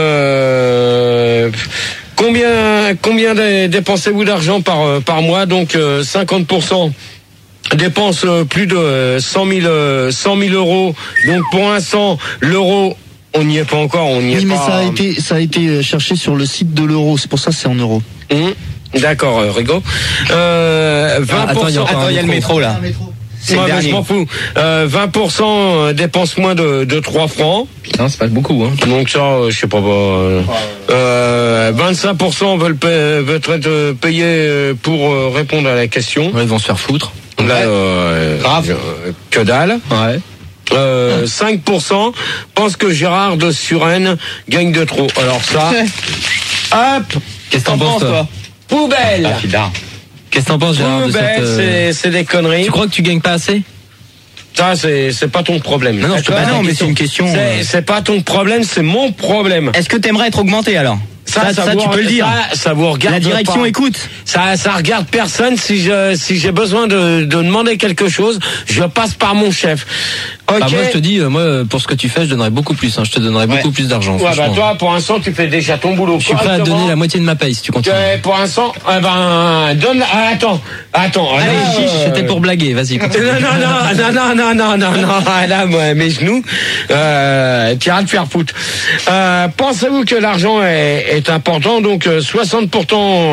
euh, combien, combien dépensez-vous d'argent par, par mois? Donc, euh, cinquante pour cent dépensent plus de cent mille euros. Donc, pour l'instant, l'euro, on n'y est pas encore, on n'y est oui, pas. Oui, mais ça a été, ça a été cherché sur le site de l'euro, c'est pour ça que c'est en euros. Mmh. D'accord, euh, Rigaud. Euh, vingt pour cent. Attends, il y a le métro là. C'est ouais, je m'en fous. Euh, vingt pour cent dépensent moins de, de trois francs. Non, c'est pas beaucoup, hein. Donc ça, euh, je sais pas. Euh, euh, vingt-cinq pour cent veulent, paie, veulent être payés pour euh, répondre à la question. Ouais, ils vont se faire foutre. Là, euh, grave. Euh, que dalle. Ouais. Euh, cinq pour cent pensent que Gérard de Suresnes gagne de trop. Alors ça, hop. Qu'est-ce que t'en penses, toi? Poubelle. Ah, Qu'est-ce que t'en penses, Gérard? Poubelle, de cette, euh... c'est des conneries. Tu crois que tu gagnes pas assez? Ça, c'est, c'est pas ton problème. Non, non, je te bah non, mais c'est une question. C'est, euh... c'est pas ton problème, c'est mon problème. Est-ce que t'aimerais être augmenté alors? Ça, ça, ça, ça vous, tu peux le dire. Ça, ça vous regarde. La direction pas. écoute. Ça, ça regarde personne. Si je, si j'ai besoin de, de demander quelque chose, je passe par mon chef. Ok. Bah moi, je te dis, euh, moi, pour ce que tu fais, je donnerais beaucoup plus. Hein. Je te donnerais ouais. beaucoup plus d'argent. Ouais, bah toi, pour l'instant, tu fais déjà ton boulot. Je suis prêt à te donner la moitié de ma paye si tu continues. Okay, pour l'instant, eh ben, donne. Ah, attends, attends. Allez, là, chiche, euh... c'était pour blaguer. Vas-y. Continue. Non, non, non, non, non, non, non, non, non. Là, moi, mes genoux, euh, tu iras te faire foutre. Euh, pensez-vous que l'argent est, est important? Donc, soixante pour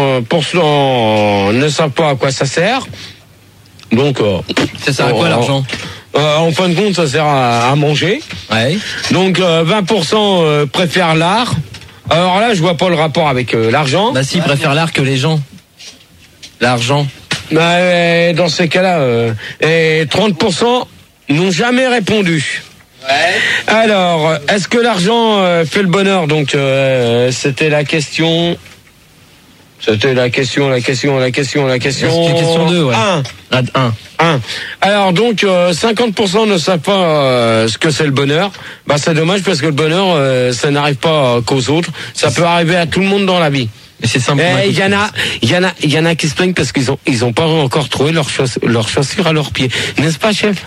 cent ne savent pas à quoi ça sert. Donc, euh, ça sert à quoi l'argent? Euh, en fin de compte, ça sert à, à manger. Ouais. Donc euh, vingt pour cent euh, préfèrent l'art. Alors là, je vois pas le rapport avec euh, l'argent. Bah si, ils préfèrent l'art que les gens. L'argent. Bah, euh, dans ces cas-là, euh, et trente pour cent n'ont jamais répondu. Ouais. Alors, est-ce que l'argent euh, fait le bonheur? Donc, euh, c'était la question. C'était la question, la question, la question, la question. C'était question deux, ouais. un. un. un. Alors donc, euh, cinquante pour cent ne savent pas euh, ce que c'est le bonheur. Bah c'est dommage parce que le bonheur, euh, ça n'arrive pas euh, qu'aux autres. Ça peut arriver à tout le monde dans la vie. Mais c'est simple. Il y en a, il y en a, il y en a qui se plaignent parce qu'ils ont, ils ont pas encore trouvé leurs chauss- leurs chaussures à leurs pieds. N'est-ce pas, chef?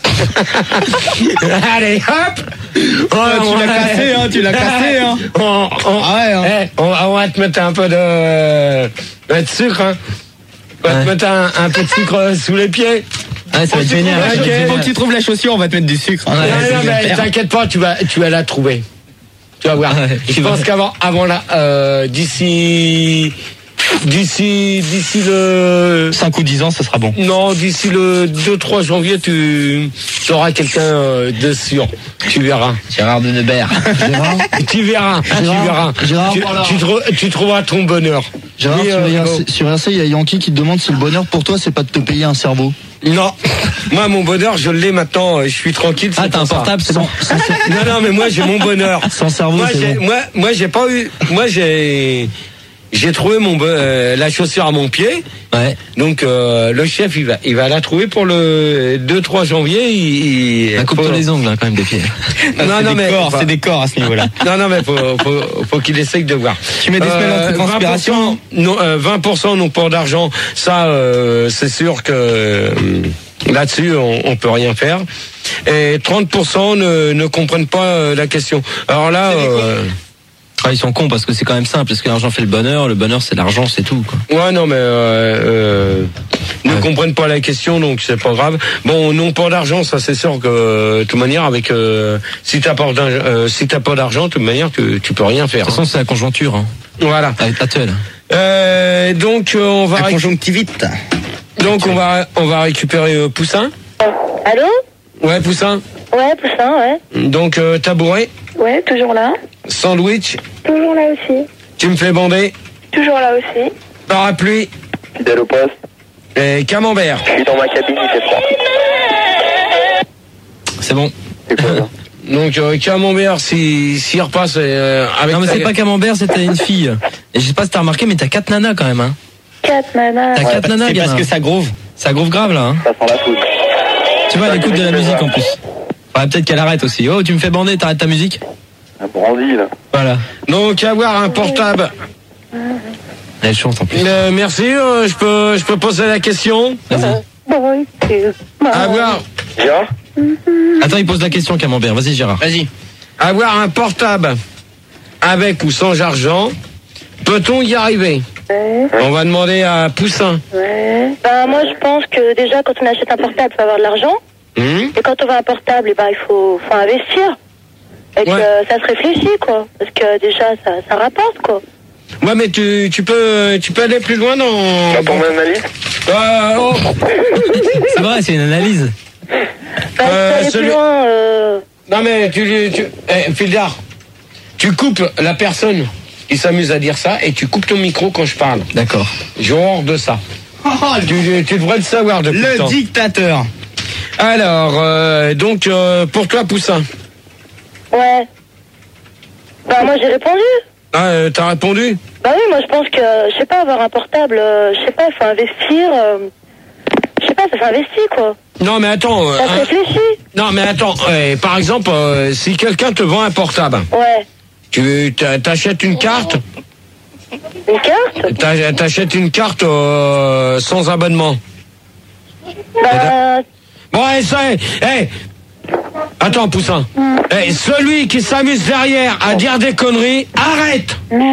Allez, hop! Oh, tu l'as cassé, hein, tu l'as cassé, hein. On, on, ah ouais, hein. Hey, on, on va te mettre un peu de, de sucre, hein. On va ouais. te mettre un, un peu de sucre sous les pieds. Ah, ça va être génial. Okay. Faut que tu trouves la chaussure, on va te mettre du sucre. Hein. Ouais, non, mais t'inquiète pas, tu vas, tu vas la trouver. Tu vas voir. Ouais, je pense qu'avant, avant là, euh, d'ici, D'ici, d'ici le... cinq ou dix ans, ce sera bon. Non, d'ici le deux trois janvier, tu, tu auras quelqu'un euh, de sûr. Tu verras. Gérard de Nebert. Gérard tu verras. Gérard, tu verras. Gérard, tu, tu, tu, tu trouveras ton bonheur. Gérard, oui, euh, sur R C, il y a Yankee qui te demande si le bonheur pour toi, c'est pas de te payer un cerveau. Non, moi mon bonheur je l'ai maintenant, je suis tranquille. Ah t'as un portable, c'est bon. Non non mais moi j'ai mon bonheur. Sans cerveau. Moi c'est j'ai, bon. moi moi j'ai pas eu, moi j'ai. J'ai trouvé mon euh, la chaussure à mon pied. Ouais. Donc euh, le chef il va il va la trouver pour le deux trois janvier. Il, il bah, coupe-toi les ongles hein, quand même des pieds. non non, non mais corps, enfin, c'est des corps à ce niveau-là. Non non mais faut faut, faut qu'il essaye de voir. Tu mets des semaines euh, en transpiration. Non, euh, vingt pour cent n'ont pas d'argent. Ça euh, c'est sûr que euh, là-dessus on, on peut rien faire. Et trente pour cent ne ne comprennent pas euh, la question. Alors là. Ah, ils sont cons parce que c'est quand même simple, parce que l'argent fait le bonheur, le bonheur c'est l'argent, c'est tout quoi. Ouais non mais euh, euh, ne ils comprennent pas la question, donc c'est pas grave. Bon, non pas d'argent, ça c'est sûr que de toute manière, avec euh, si t'as pas euh, si t'as pas d'argent, de toute manière, tu, tu peux rien faire. De toute façon, hein. C'est la conjoncture. Hein. Voilà. Avec Patel. Euh, donc euh, on va la conjonctivite. Donc on va on va récupérer euh, Poussin. Allô? Ouais, Poussin. Ouais, Poussin, ouais. Donc euh, tabouret. Ouais, toujours là. Sandwich. Toujours là aussi. Tu me fais bander. Toujours là aussi. Parapluie. Fidèle au poste. Et camembert. Je suis dans ma cabine, il fait froid. C'est bon. C'est quoi, là? Donc euh, camembert, si s'il repasse euh, avec. Non mais ta... c'est pas camembert, c'était une fille. Et je sais pas si t'as remarqué, mais t'as quatre nanas quand même. Hein. Quatre nanas. T'as Ouais, quatre nanas, c'est gamin. parce que ça groove. Ça groove grave là. Hein. Ça sent la foudre. Tu vois, elle écoute de la musique en plus. Ouais, peut-être qu'elle arrête aussi. Oh, tu me fais bander, t'arrêtes ta musique. Un brandy, là. Voilà. Donc avoir un portable. Elle chante en plus. Euh, merci. Euh, je peux je peux poser la question. Vas-y. Avoir Gérard? Attends, il pose la question, camembert. Vas-y, Gérard. Vas-y. avoir un portable avec ou sans argent. Peut-on y arriver? Ouais. On va demander à Poussin. Ouais. Ben, moi, je pense que déjà, quand on achète un portable, il faut avoir de l'argent. Hum Et quand on veut un portable, eh ben, il faut, faut investir. Et que Ouais. euh, ça se réfléchit, quoi. Parce que déjà, ça, ça rapporte, quoi. Ouais, mais tu, tu peux tu peux aller plus loin dans. Dans ton analyse? Euh, oh. C'est vrai, c'est une analyse. Ben, Euh, aller celui- plus loin, euh... Non mais tu, tu eh, Fildar, tu coupes la personne qui s'amuse à dire ça et tu coupes ton micro quand je parle. D'accord. J'ai horreur de ça. tu, tu devrais le savoir depuis le Le temps. dictateur. Alors, euh, donc euh, pour toi Poussin. Ouais. Ben, moi, j'ai répondu. Ah, euh, t'as répondu? Bah oui, moi, je pense que, je sais pas, avoir un portable, euh, je sais pas, il faut investir. euh, Je sais pas, ça s'investit, quoi. Non mais attends. euh, Ça se hein. réfléchit. Non mais attends. euh, par exemple, euh, si quelqu'un te vend un portable, Ouais. tu t'a- t'achètes une carte, Une carte? t'a- t'achètes une carte euh, sans abonnement. Bah, Bon, allez, ça, hey, attends, Poussin. Eh, celui qui s'amuse derrière à dire des conneries, arrête.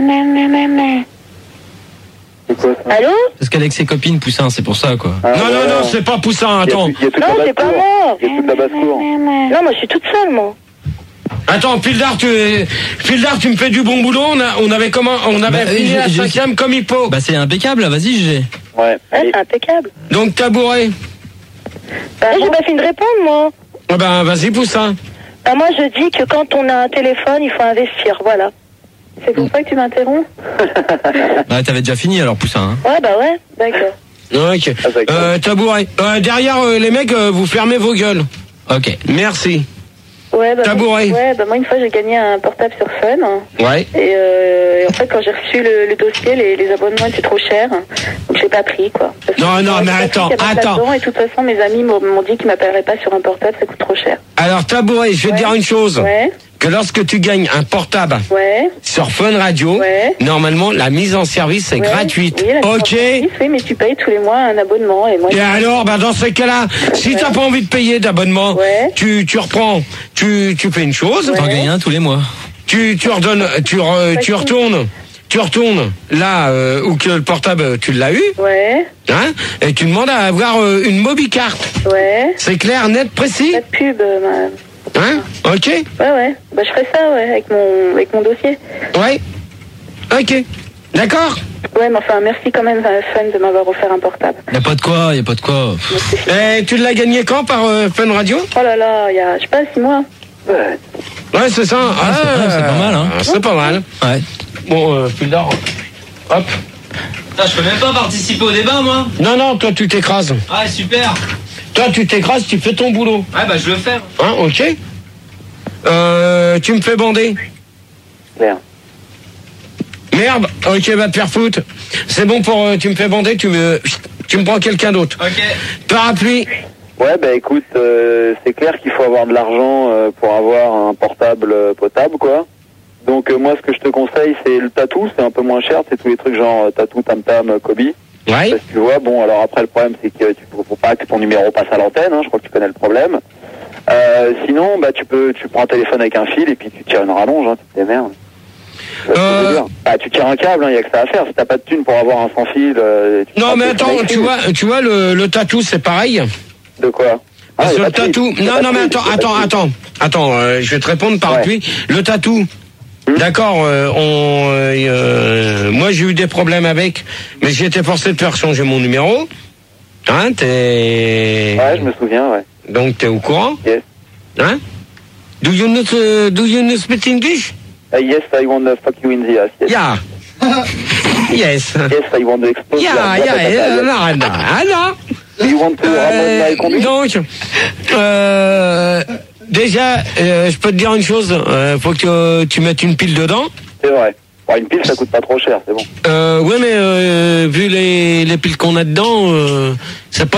C'est quoi, ça? allô? Parce qu'avec ses copines, Poussin, c'est pour ça, quoi. Ah, Non, non, ouais, non, ouais. c'est pas Poussin, Il y a attends. tout- il y a toute Non, la c'est pas basse-cour. moi. Il y a toute la basse-cour. Non, moi, je suis toute seule, moi. Attends, Fildar, tu, Fildar, tu me fais du bon boulot. On, a, on avait comment, on avait Bah, fini j'ai- la j'ai- cinquième comme il faut. Bah, c'est impeccable, là. Vas-y, G G. Ouais. Ouais, c'est impeccable. Donc, tabouret. Bah, j'ai pas fini de répondre, moi. Ah ben, vas-y, Poussin. Bah, moi, je dis que quand on a un téléphone, il faut investir, voilà. C'est pour ça que tu m'interromps? Bah, t'avais déjà fini, alors, Poussin. Hein. Ouais, bah ouais, d'accord. Ok. Ah, d'accord. Euh, tabouret. Euh, derrière, euh, les mecs, euh, vous fermez vos gueules. Ok. Merci. Ouais, bah, Tabouret. Moi, ouais, bah, moi, une fois, j'ai gagné un portable sur Fun. Ouais. Et, euh, et en fait, quand j'ai reçu le, le dossier, les, les abonnements étaient trop chers. Donc, j'ai pas pris, quoi. Parce que Non, non, j'ai mais pas pris attends, qu'il y avait pas attends. dedans, Et de toute façon, mes amis m'ont m'ont dit qu'ils m'appelleraient pas sur un portable, ça coûte trop cher. Alors, tabouret, je vais te Ouais. dire une chose. Ouais, Que lorsque tu gagnes un portable ouais. sur Fun Radio, Ouais. normalement, la mise en service est ouais. gratuite. Oui, la Ok. licence, Oui, mais tu payes tous les mois un abonnement. Et moi, Et alors, bah dans ces cas-là, si Ouais. t'as pas envie de payer d'abonnement, Ouais. tu, tu reprends, tu, tu fais une chose, Ouais. T'en gagnes un tous les mois. tu, tu redonnes, tu, re- tu retournes, tu retournes là euh, où que le portable tu l'as eu, Ouais, hein, et tu demandes à avoir euh, une mobicarte. ouais. C'est clair, net, précis, Pas de pub, euh, ma- hein? Ok, Ouais, ouais. Bah, je ferai ça, ouais, avec mon, avec mon dossier. ouais, ok, d'accord. Ouais, mais enfin, merci quand même, euh, Fun, de m'avoir offert un portable. Y a pas de quoi, y a pas de quoi. Et tu l'as gagné quand par euh, Fun Radio? Oh là là, il y a, je sais pas, six mois. Ouais. Ouais, c'est ça. Ah, c'est vrai, c'est pas mal, hein. C'est pas mal. Ouais. Bon, euh, Fildar, hop. Putain, je peux même pas participer au débat, moi. Non, non, toi tu t'écrases. Ah, super. Toi tu t'écrases, tu fais ton boulot. Ouais, bah, je le fais. Hein, ok. Euh, tu me fais bander. Merde. Merde, ok, va te faire foutre. C'est bon pour... euh, tu me fais bander, tu me... Tu me prends quelqu'un d'autre. Ok. Parapluie. Ouais, bah écoute, euh, c'est clair qu'il faut avoir de l'argent euh, pour avoir un portable euh, potable, quoi. Donc euh, moi, ce que je te conseille, c'est le tatou, c'est un peu moins cher, c'est tous les trucs genre euh, tatou, tam tam, euh, Kobe. Ouais. Parce que tu vois, bon, alors après le problème, c'est que tu faut, faut pas que ton numéro passe à l'antenne, hein, je crois que tu connais le problème. Euh, sinon, bah tu peux, tu prends un téléphone avec un fil et puis tu tires une rallonge, hein, tu te démerdes. Euh... Bah, tu tires un câble, il hein, y a que ça à faire. Si t'as pas de thune pour avoir un sans fil. Euh, non, mais attends, tu vois, tu vois le, le tatou, c'est pareil. De quoi? Parce que le tatou. Non, non, mais attends, attends, attends, attends. Euh, je vais te répondre par lui. Le tatou. Hum. D'accord. Euh, on. Euh, moi, j'ai eu des problèmes avec, mais j'ai été forcé de faire changer mon numéro. Hein, t'es. Ouais, je me souviens, ouais. Donc, t'es au courant? Yes. Hein? Do you know, uh, do you know speak English? Uh, yes, I want to fuck you in the ass. Yes. Yeah. Yes. Yes, I want to explode. Yeah, yeah, yeah. Non, non, non. Do you want to euh, donc, euh, déjà, euh, je peux te dire une chose. Euh, faut que tu, tu mettes une pile dedans. C'est vrai. Bon, une pile, ça coûte pas trop cher, c'est bon. Euh, ouais, mais euh, vu les, les piles qu'on a dedans, euh, c'est pas